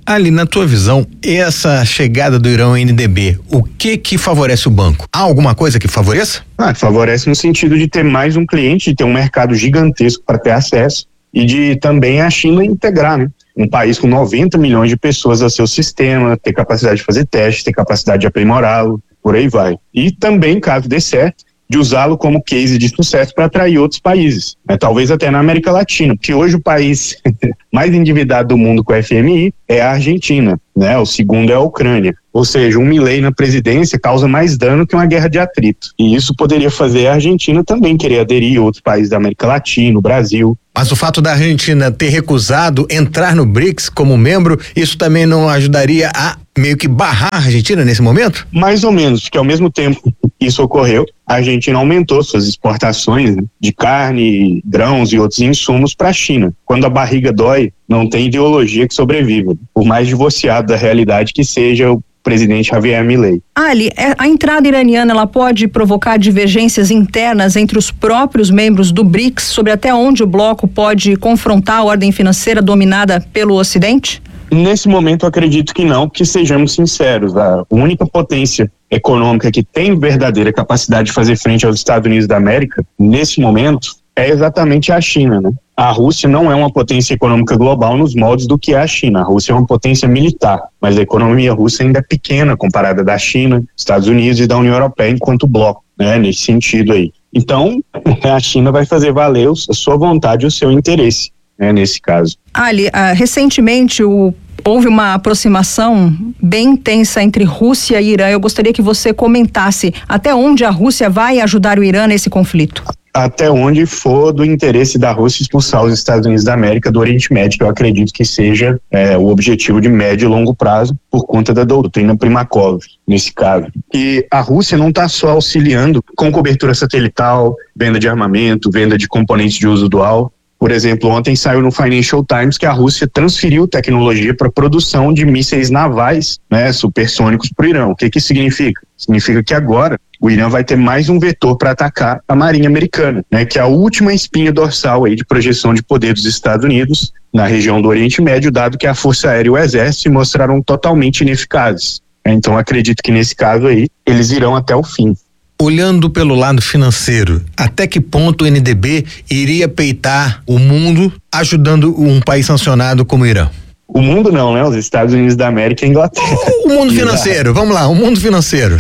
Ali, na tua visão, essa chegada do Irã ao NDB, o que favorece o banco? Há alguma coisa que favoreça? Favorece no sentido de ter mais um cliente, de ter um mercado gigantesco para ter acesso e de também a China integrar, né? Um país com 90 milhões de pessoas a seu sistema, ter capacidade de fazer testes, ter capacidade de aprimorá-lo, por aí vai. E também, caso dê certo, de usá-lo como case de sucesso para atrair outros países, né? Talvez até na América Latina, porque hoje o país mais endividado do mundo com o FMI é a Argentina, né? O segundo é a Ucrânia. Ou seja, um Milei na presidência causa mais dano que uma guerra de atrito. E isso poderia fazer a Argentina também querer aderir a outros países da América Latina, o Brasil. Mas o fato da Argentina ter recusado entrar no BRICS como membro, isso também não ajudaria a meio que barrar a Argentina nesse momento? Mais ou menos, porque ao mesmo tempo que isso ocorreu, a Argentina aumentou suas exportações, né, de carne, grãos e outros insumos para a China. Quando a barriga dói, não tem ideologia que sobreviva, por mais divorciado da realidade que seja o presidente Javier Milei. Ali, a entrada iraniana, ela pode provocar divergências internas entre os próprios membros do BRICS sobre até onde o bloco pode confrontar a ordem financeira dominada pelo Ocidente? Nesse momento, eu acredito que não, porque sejamos sinceros, a única potência econômica que tem verdadeira capacidade de fazer frente aos Estados Unidos da América, nesse momento, é exatamente a China, né? A Rússia não é uma potência econômica global nos moldes do que é a China. A Rússia é uma potência militar, mas a economia russa ainda é pequena comparada da China, Estados Unidos e da União Europeia enquanto bloco, né? Nesse sentido aí. Então, a China vai fazer valer a sua vontade e o seu interesse, né? Nesse caso. Ali, recentemente houve uma aproximação bem intensa entre Rússia e Irã. Eu gostaria que você comentasse até onde a Rússia vai ajudar o Irã nesse conflito. Até onde for do interesse da Rússia expulsar os Estados Unidos da América do Oriente Médio, que eu acredito que seja o objetivo de médio e longo prazo, por conta da doutrina Primakov, nesse caso. E a Rússia não está só auxiliando com cobertura satelital, venda de armamento, venda de componentes de uso dual. Por exemplo, ontem saiu no Financial Times que a Rússia transferiu tecnologia para a produção de mísseis navais, né, supersônicos para o Irã. O que isso significa? Significa que agora o Irã vai ter mais um vetor para atacar a Marinha Americana, né, que é a última espinha dorsal aí de projeção de poder dos Estados Unidos na região do Oriente Médio, dado que a Força Aérea e o Exército se mostraram totalmente ineficazes. Então, acredito que nesse caso aí, eles irão até o fim. Olhando pelo lado financeiro, até que ponto o NDB iria peitar o mundo ajudando um país sancionado como o Irã? O mundo não, né? Os Estados Unidos da América e a Inglaterra. O mundo financeiro, vamos lá, o mundo financeiro.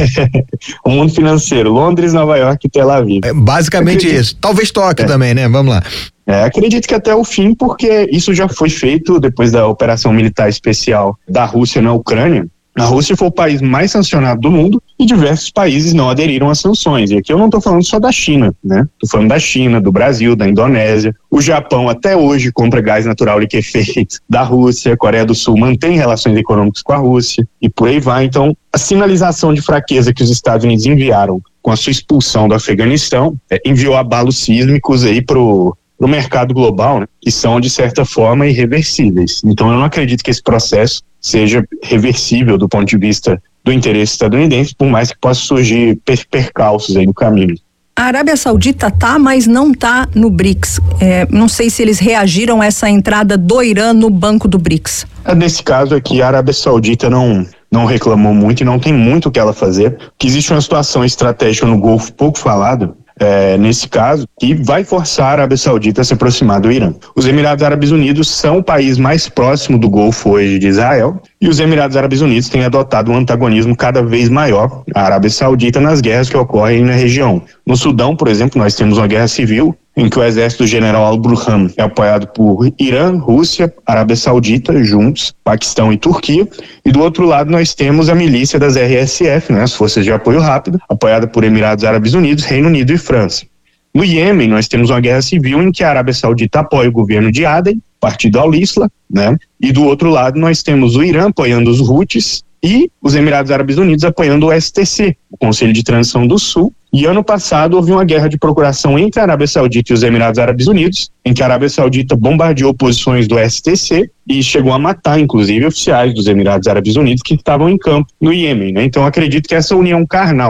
O mundo financeiro, Londres, Nova York e Tel Aviv. Basicamente isso. Talvez Tóquio também, né? Vamos lá. Acredito que até o fim, porque isso já foi feito depois da operação militar especial da Rússia na Ucrânia. A Rússia foi o país mais sancionado do mundo e diversos países não aderiram às sanções. E aqui eu não estou falando só da China, né? Estou falando da China, do Brasil, da Indonésia. O Japão até hoje compra gás natural liquefeito da Rússia. A Coreia do Sul mantém relações econômicas com a Rússia e por aí vai. Então, a sinalização de fraqueza que os Estados Unidos enviaram com a sua expulsão do Afeganistão enviou abalos sísmicos aí pro mercado global, né? Que são, de certa forma, irreversíveis. Então, eu não acredito que esse processo seja reversível do ponto de vista do interesse estadunidense, por mais que possa surgir percalços aí no caminho. A Arábia Saudita mas não tá no BRICS. Não sei se eles reagiram a essa entrada do Irã no banco do BRICS. Nesse caso aqui, a Arábia Saudita não reclamou muito e não tem muito o que ela fazer, porque existe uma situação estratégica no Golfo pouco falada, nesse caso, que vai forçar a Arábia Saudita a se aproximar do Irã. Os Emirados Árabes Unidos são o país mais próximo do Golfo hoje de Israel, e os Emirados Árabes Unidos têm adotado um antagonismo cada vez maior à Arábia Saudita nas guerras que ocorrem na região. No Sudão, por exemplo, nós temos uma guerra civil em que o exército do general Al-Burhan é apoiado por Irã, Rússia, Arábia Saudita, juntos, Paquistão e Turquia. E do outro lado nós temos a milícia das RSF, né, as Forças de Apoio Rápido, apoiada por Emirados Árabes Unidos, Reino Unido e França. No Iêmen nós temos uma guerra civil em que a Arábia Saudita apoia o governo de Aden, partido Al-Isla, né? E do outro lado nós temos o Irã apoiando os Houthis e os Emirados Árabes Unidos apoiando o STC, o Conselho de Transição do Sul. E ano passado houve uma guerra de procuração entre a Arábia Saudita e os Emirados Árabes Unidos, em que a Arábia Saudita bombardeou posições do STC e chegou a matar, inclusive, oficiais dos Emirados Árabes Unidos que estavam em campo no Iêmen, né? Então acredito que essa união carnal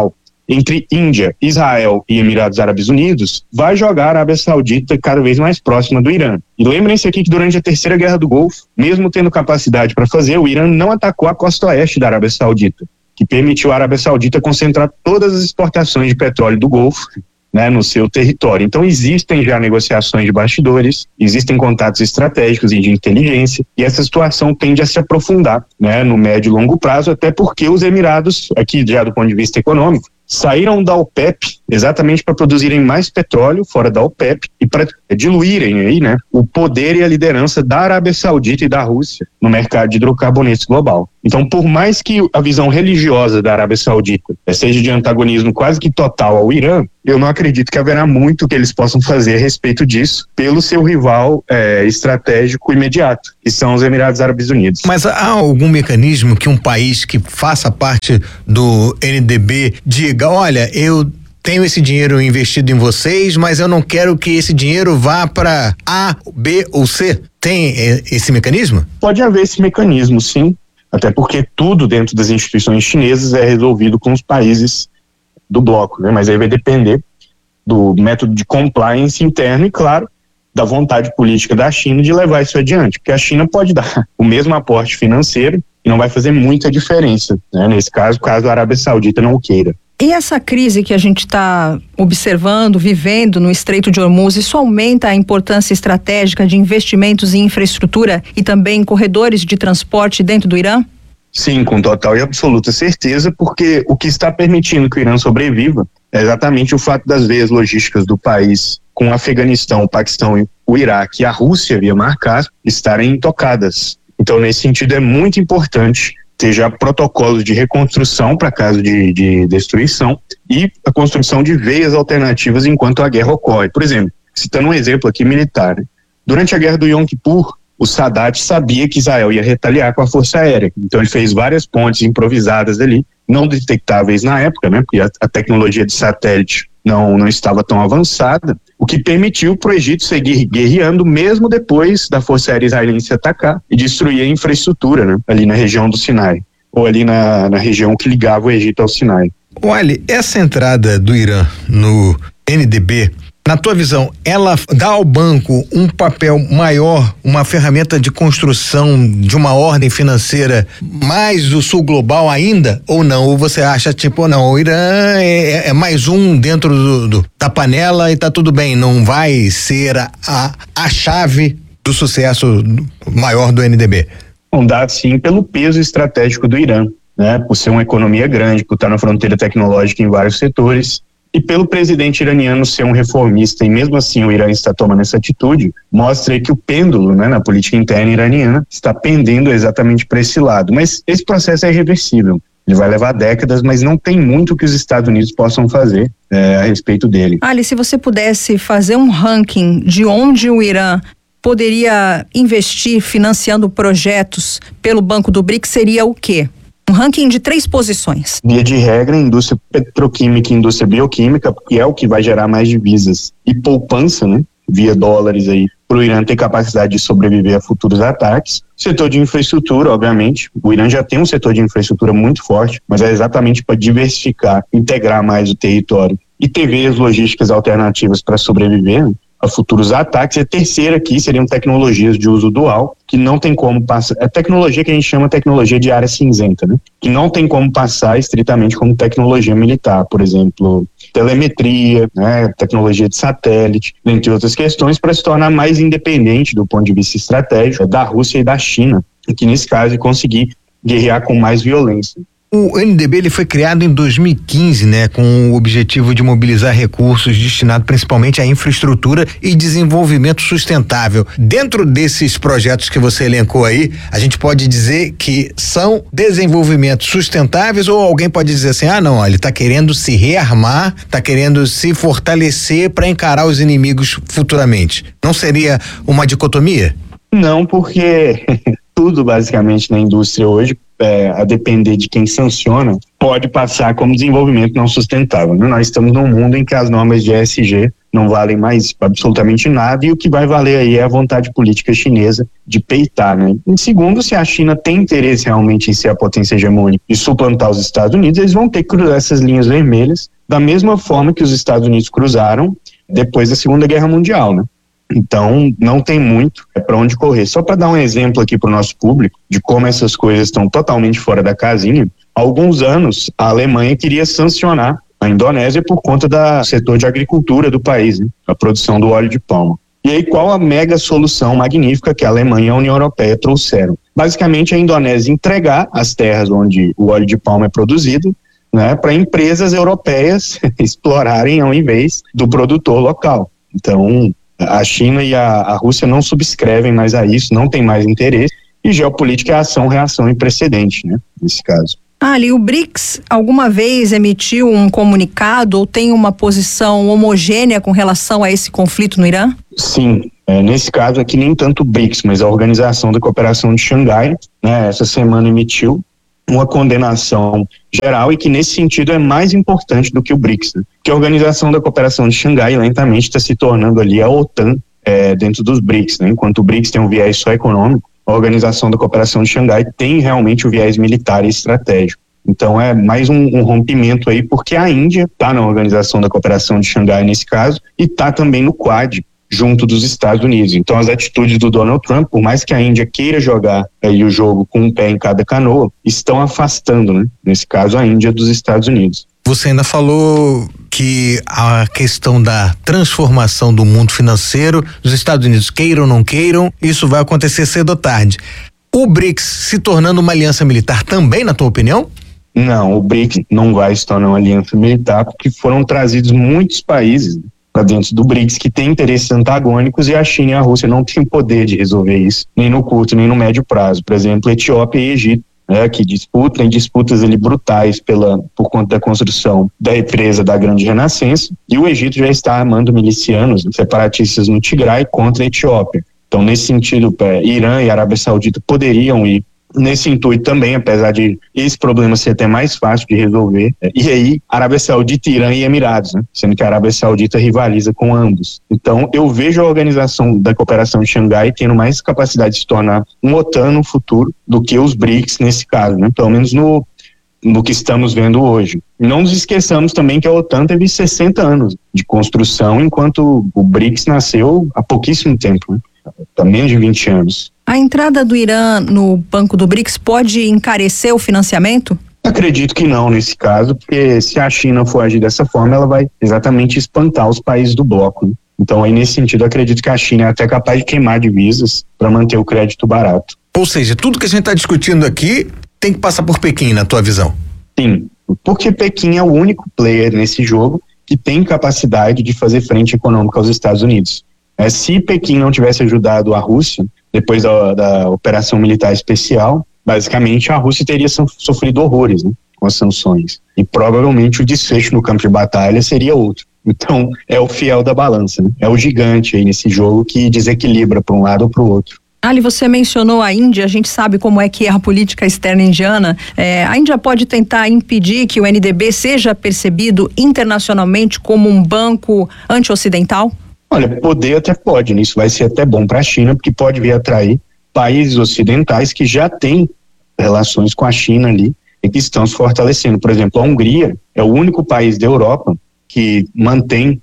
entre Índia, Israel e Emirados Árabes Unidos vai jogar a Arábia Saudita cada vez mais próxima do Irã. E lembrem-se aqui que durante a Terceira Guerra do Golfo, mesmo tendo capacidade para fazer, o Irã não atacou a costa oeste da Arábia Saudita, que permitiu à Arábia Saudita concentrar todas as exportações de petróleo do Golfo, né, no seu território. Então existem já negociações de bastidores, existem contatos estratégicos e de inteligência, e essa situação tende a se aprofundar, né, no médio e longo prazo, até porque os Emirados, aqui já do ponto de vista econômico, saíram da OPEP exatamente para produzirem mais petróleo fora da OPEP e para diluírem aí, né, o poder e a liderança da Arábia Saudita e da Rússia no mercado de hidrocarbonetos global. Então, por mais que a visão religiosa da Arábia Saudita seja de antagonismo quase que total ao Irã, eu não acredito que haverá muito que eles possam fazer a respeito disso pelo seu rival estratégico imediato, que são os Emirados Árabes Unidos. Mas há algum mecanismo que um país que faça parte do NDB diga, olha, eu tenho esse dinheiro investido em vocês, mas eu não quero que esse dinheiro vá para A, B ou C? Tem esse mecanismo? Pode haver esse mecanismo, sim, até porque tudo dentro das instituições chinesas é resolvido com os países do bloco, né? Mas aí vai depender do método de compliance interno e, claro, da vontade política da China de levar isso adiante, porque a China pode dar o mesmo aporte financeiro e não vai fazer muita diferença, né? Nesse caso a Arábia Saudita não o queira. E essa crise que a gente está observando, vivendo no Estreito de Hormuz, isso aumenta a importância estratégica de investimentos em infraestrutura e também em corredores de transporte dentro do Irã? Sim, com total e absoluta certeza, porque o que está permitindo que o Irã sobreviva é exatamente o fato das veias logísticas do país com o Afeganistão, o Paquistão, o Iraque e a Rússia via Mar Cáspio estarem intocadas. Então, nesse sentido, é muito importante ter já protocolos de reconstrução para caso de destruição e a construção de veias alternativas enquanto a guerra ocorre. Por exemplo, citando um exemplo aqui militar, né? Durante a guerra do Yom Kippur, o Sadat sabia que Israel ia retaliar com a força aérea, então ele fez várias pontes improvisadas ali, não detectáveis na época, né? Porque a tecnologia de satélite não estava tão avançada, o que permitiu para o Egito seguir guerreando mesmo depois da força aérea israelense atacar e destruir a infraestrutura, né, ali na região do Sinai, ou ali na região que ligava o Egito ao Sinai. Olha, essa entrada do Irã no NDB, na tua visão, ela dá ao banco um papel maior, uma ferramenta de construção de uma ordem financeira mais do sul global ainda, ou não? Ou você acha, tipo, não, o Irã é mais um dentro da panela e tá tudo bem, não vai ser a chave do sucesso maior do NDB? Bom, dá sim pelo peso estratégico do Irã, né? Por ser uma economia grande, por estar na fronteira tecnológica em vários setores, e pelo presidente iraniano ser um reformista, e mesmo assim o Irã está tomando essa atitude, mostra que o pêndulo, né, na política interna iraniana está pendendo exatamente para esse lado. Mas esse processo é irreversível. Ele vai levar décadas, mas não tem muito que os Estados Unidos possam fazer a respeito dele. Ali, se você pudesse fazer um ranking de onde o Irã poderia investir financiando projetos pelo Banco do BRICS, seria o quê? Um ranking de 3 posições. Via de regra, indústria petroquímica e indústria bioquímica, porque é o que vai gerar mais divisas e poupança, né? Via dólares aí, para o Irã ter capacidade de sobreviver a futuros ataques. Setor de infraestrutura, obviamente. O Irã já tem um setor de infraestrutura muito forte, mas é exatamente para diversificar, integrar mais o território e ter veias logísticas alternativas para sobreviver, né, a futuros ataques. E a terceira aqui seriam tecnologias de uso dual, que não tem como passar, é tecnologia que a gente chama tecnologia de área cinzenta, né? Que não tem como passar estritamente como tecnologia militar, por exemplo, telemetria, né? Tecnologia de satélite, entre outras questões, para se tornar mais independente do ponto de vista estratégico da Rússia e da China, e que nesse caso conseguir guerrear com mais violência. O NDB ele foi criado em 2015, né, com o objetivo de mobilizar recursos destinados principalmente à infraestrutura e desenvolvimento sustentável. Dentro desses projetos que você elencou aí, a gente pode dizer que são desenvolvimentos sustentáveis, ou alguém pode dizer assim, não, ele está querendo se rearmar, está querendo se fortalecer para encarar os inimigos futuramente. Não seria uma dicotomia? Não, porque tudo basicamente na indústria hoje, a depender de quem sanciona, pode passar como desenvolvimento não sustentável, né? Nós estamos num mundo em que as normas de ESG não valem mais absolutamente nada, e o que vai valer aí é a vontade política chinesa de peitar, né? Em segundo, se a China tem interesse realmente em ser a potência hegemônica e suplantar os Estados Unidos, eles vão ter que cruzar essas linhas vermelhas da mesma forma que os Estados Unidos cruzaram depois da Segunda Guerra Mundial, né? Então, não tem muito para onde correr. Só para dar um exemplo aqui para o nosso público de como essas coisas estão totalmente fora da casinha, há alguns anos a Alemanha queria sancionar a Indonésia por conta do setor de agricultura do país, né? A produção do óleo de palma. E aí, qual a mega solução magnífica que a Alemanha e a União Europeia trouxeram? Basicamente, a Indonésia entregar as terras onde o óleo de palma é produzido, né, para empresas europeias explorarem ao invés do produtor local. Então, a China e a Rússia não subscrevem mais a isso, não tem mais interesse, e geopolítica é ação-reação e precedente, né, nesse caso. Ali, o BRICS alguma vez emitiu um comunicado ou tem uma posição homogênea com relação a esse conflito no Irã? Sim, nesse caso aqui nem tanto o BRICS, mas a Organização da Cooperação de Xangai, né, essa semana emitiu uma condenação geral e que nesse sentido é mais importante do que o BRICS, né? Porque a Organização da Cooperação de Xangai lentamente está se tornando ali a OTAN dentro dos BRICS, né? Enquanto o BRICS tem um viés só econômico, a Organização da Cooperação de Xangai tem realmente o viés militar e estratégico. Então é mais um rompimento aí, porque a Índia está na Organização da Cooperação de Xangai nesse caso e está também no Quad, junto dos Estados Unidos. Então as atitudes do Donald Trump, por mais que a Índia queira jogar aí o jogo com um pé em cada canoa, estão afastando, né, nesse caso, a Índia dos Estados Unidos. Você ainda falou que a questão da transformação do mundo financeiro, os Estados Unidos queiram ou não queiram, isso vai acontecer cedo ou tarde. O BRICS se tornando uma aliança militar também, na tua opinião? Não, o BRICS não vai se tornar uma aliança militar porque foram trazidos muitos países para dentro do BRICS que têm interesses antagônicos e a China e a Rússia não têm poder de resolver isso, nem no curto nem no médio prazo. Por exemplo, Etiópia e Egito, que disputam disputas ali brutais por conta da construção da represa da Grande Renascença, e o Egito já está armando milicianos separatistas no Tigray contra a Etiópia. Então, nesse sentido, Irã e Arábia Saudita poderiam ir nesse intuito também, apesar de esse problema ser até mais fácil de resolver. E aí, Arábia Saudita, Irã e Emirados, né? Sendo que a Arábia Saudita rivaliza com ambos. Então, eu vejo a Organização da Cooperação de Xangai tendo mais capacidade de se tornar um OTAN no futuro do que os BRICS nesse caso, né? Pelo menos no que estamos vendo hoje. E não nos esqueçamos também que a OTAN teve 60 anos de construção, enquanto o BRICS nasceu há pouquíssimo tempo, né? Há menos de 20 anos. A entrada do Irã no banco do BRICS pode encarecer o financiamento? Acredito que não nesse caso, porque se a China for agir dessa forma, ela vai exatamente espantar os países do bloco, né? Então, aí nesse sentido, acredito que a China é até capaz de queimar divisas para manter o crédito barato. Ou seja, tudo que a gente está discutindo aqui tem que passar por Pequim, na tua visão? Sim, porque Pequim é o único player nesse jogo que tem capacidade de fazer frente econômica aos Estados Unidos. Se Pequim não tivesse ajudado a Rússia, depois da operação militar especial, basicamente a Rússia teria sofrido horrores, né, com as sanções. E provavelmente o desfecho no campo de batalha seria outro. Então, é o fiel da balança, né? É o gigante aí nesse jogo que desequilibra para um lado ou para o outro. Ali, você mencionou a Índia, a gente sabe como é que é a política externa indiana. A Índia pode tentar impedir que o NDB seja percebido internacionalmente como um banco anti-ocidental? Olha, poder até pode, né? Isso vai ser até bom para a China, porque pode vir atrair países ocidentais que já têm relações com a China ali e que estão se fortalecendo. Por exemplo, a Hungria é o único país da Europa que mantém,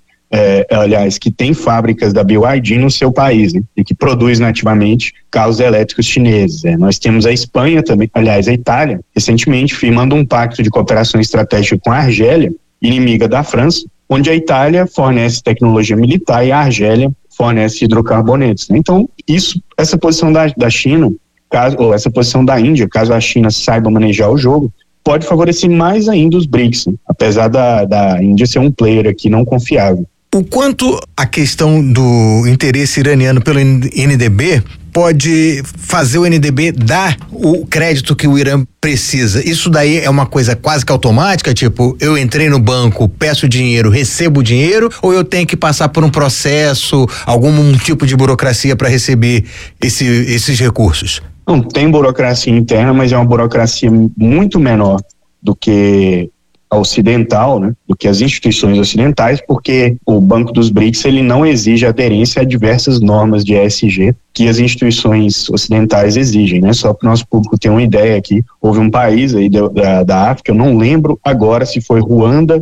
que tem fábricas da BYD no seu país, né? E que produz nativamente carros elétricos chineses. Nós temos a Espanha também, aliás, a Itália, recentemente firmando um pacto de cooperação estratégica com a Argélia, inimiga da França, onde a Itália fornece tecnologia militar e a Argélia fornece hidrocarbonetos, né? Então, essa posição da China, ou essa posição da Índia, caso a China saiba manejar o jogo, pode favorecer mais ainda os BRICS, né? Apesar da Índia ser um player aqui não confiável. O quanto a questão do interesse iraniano pelo NDB pode fazer o NDB dar o crédito que o Irã precisa? Isso daí é uma coisa quase que automática, tipo, eu entrei no banco, peço dinheiro, recebo dinheiro, ou eu tenho que passar por um processo, algum tipo de burocracia para receber esses recursos? Não, tem burocracia interna, mas é uma burocracia muito menor do que a ocidental, né, do que as instituições ocidentais, porque o Banco dos BRICS ele não exige aderência a diversas normas de ESG que as instituições ocidentais exigem, né? Só para o nosso público ter uma ideia aqui, houve um país aí da África, eu não lembro agora se foi Ruanda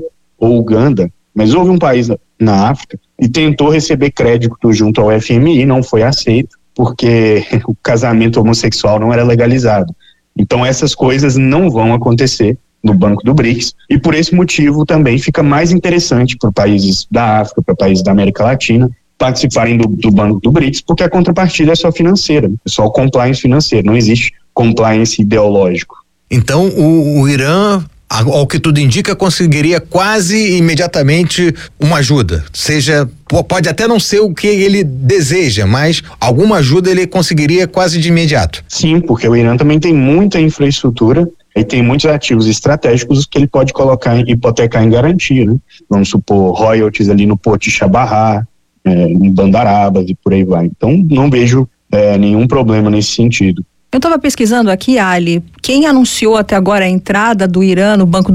ou Uganda, mas houve um país na África e tentou receber crédito junto ao FMI, não foi aceito, porque o casamento homossexual não era legalizado. Então essas coisas não vão acontecer no Banco do BRICS, e por esse motivo também fica mais interessante para países da África, para países da América Latina, participarem do Banco do BRICS, porque a contrapartida é só financeira, é só o compliance financeiro, não existe compliance ideológico. Então o Irã, ao que tudo indica, conseguiria quase imediatamente uma ajuda, pode até não ser o que ele deseja, mas alguma ajuda ele conseguiria quase de imediato. Sim, porque o Irã também tem muita infraestrutura e tem muitos ativos estratégicos que ele pode hipotecar em garantia, né? Vamos supor, royalties ali no Porto de Chabahar, em Bandarabas e por aí vai. Então não vejo nenhum problema nesse sentido. Eu estava pesquisando aqui, Ali, quem anunciou até agora a entrada do Irã no Banco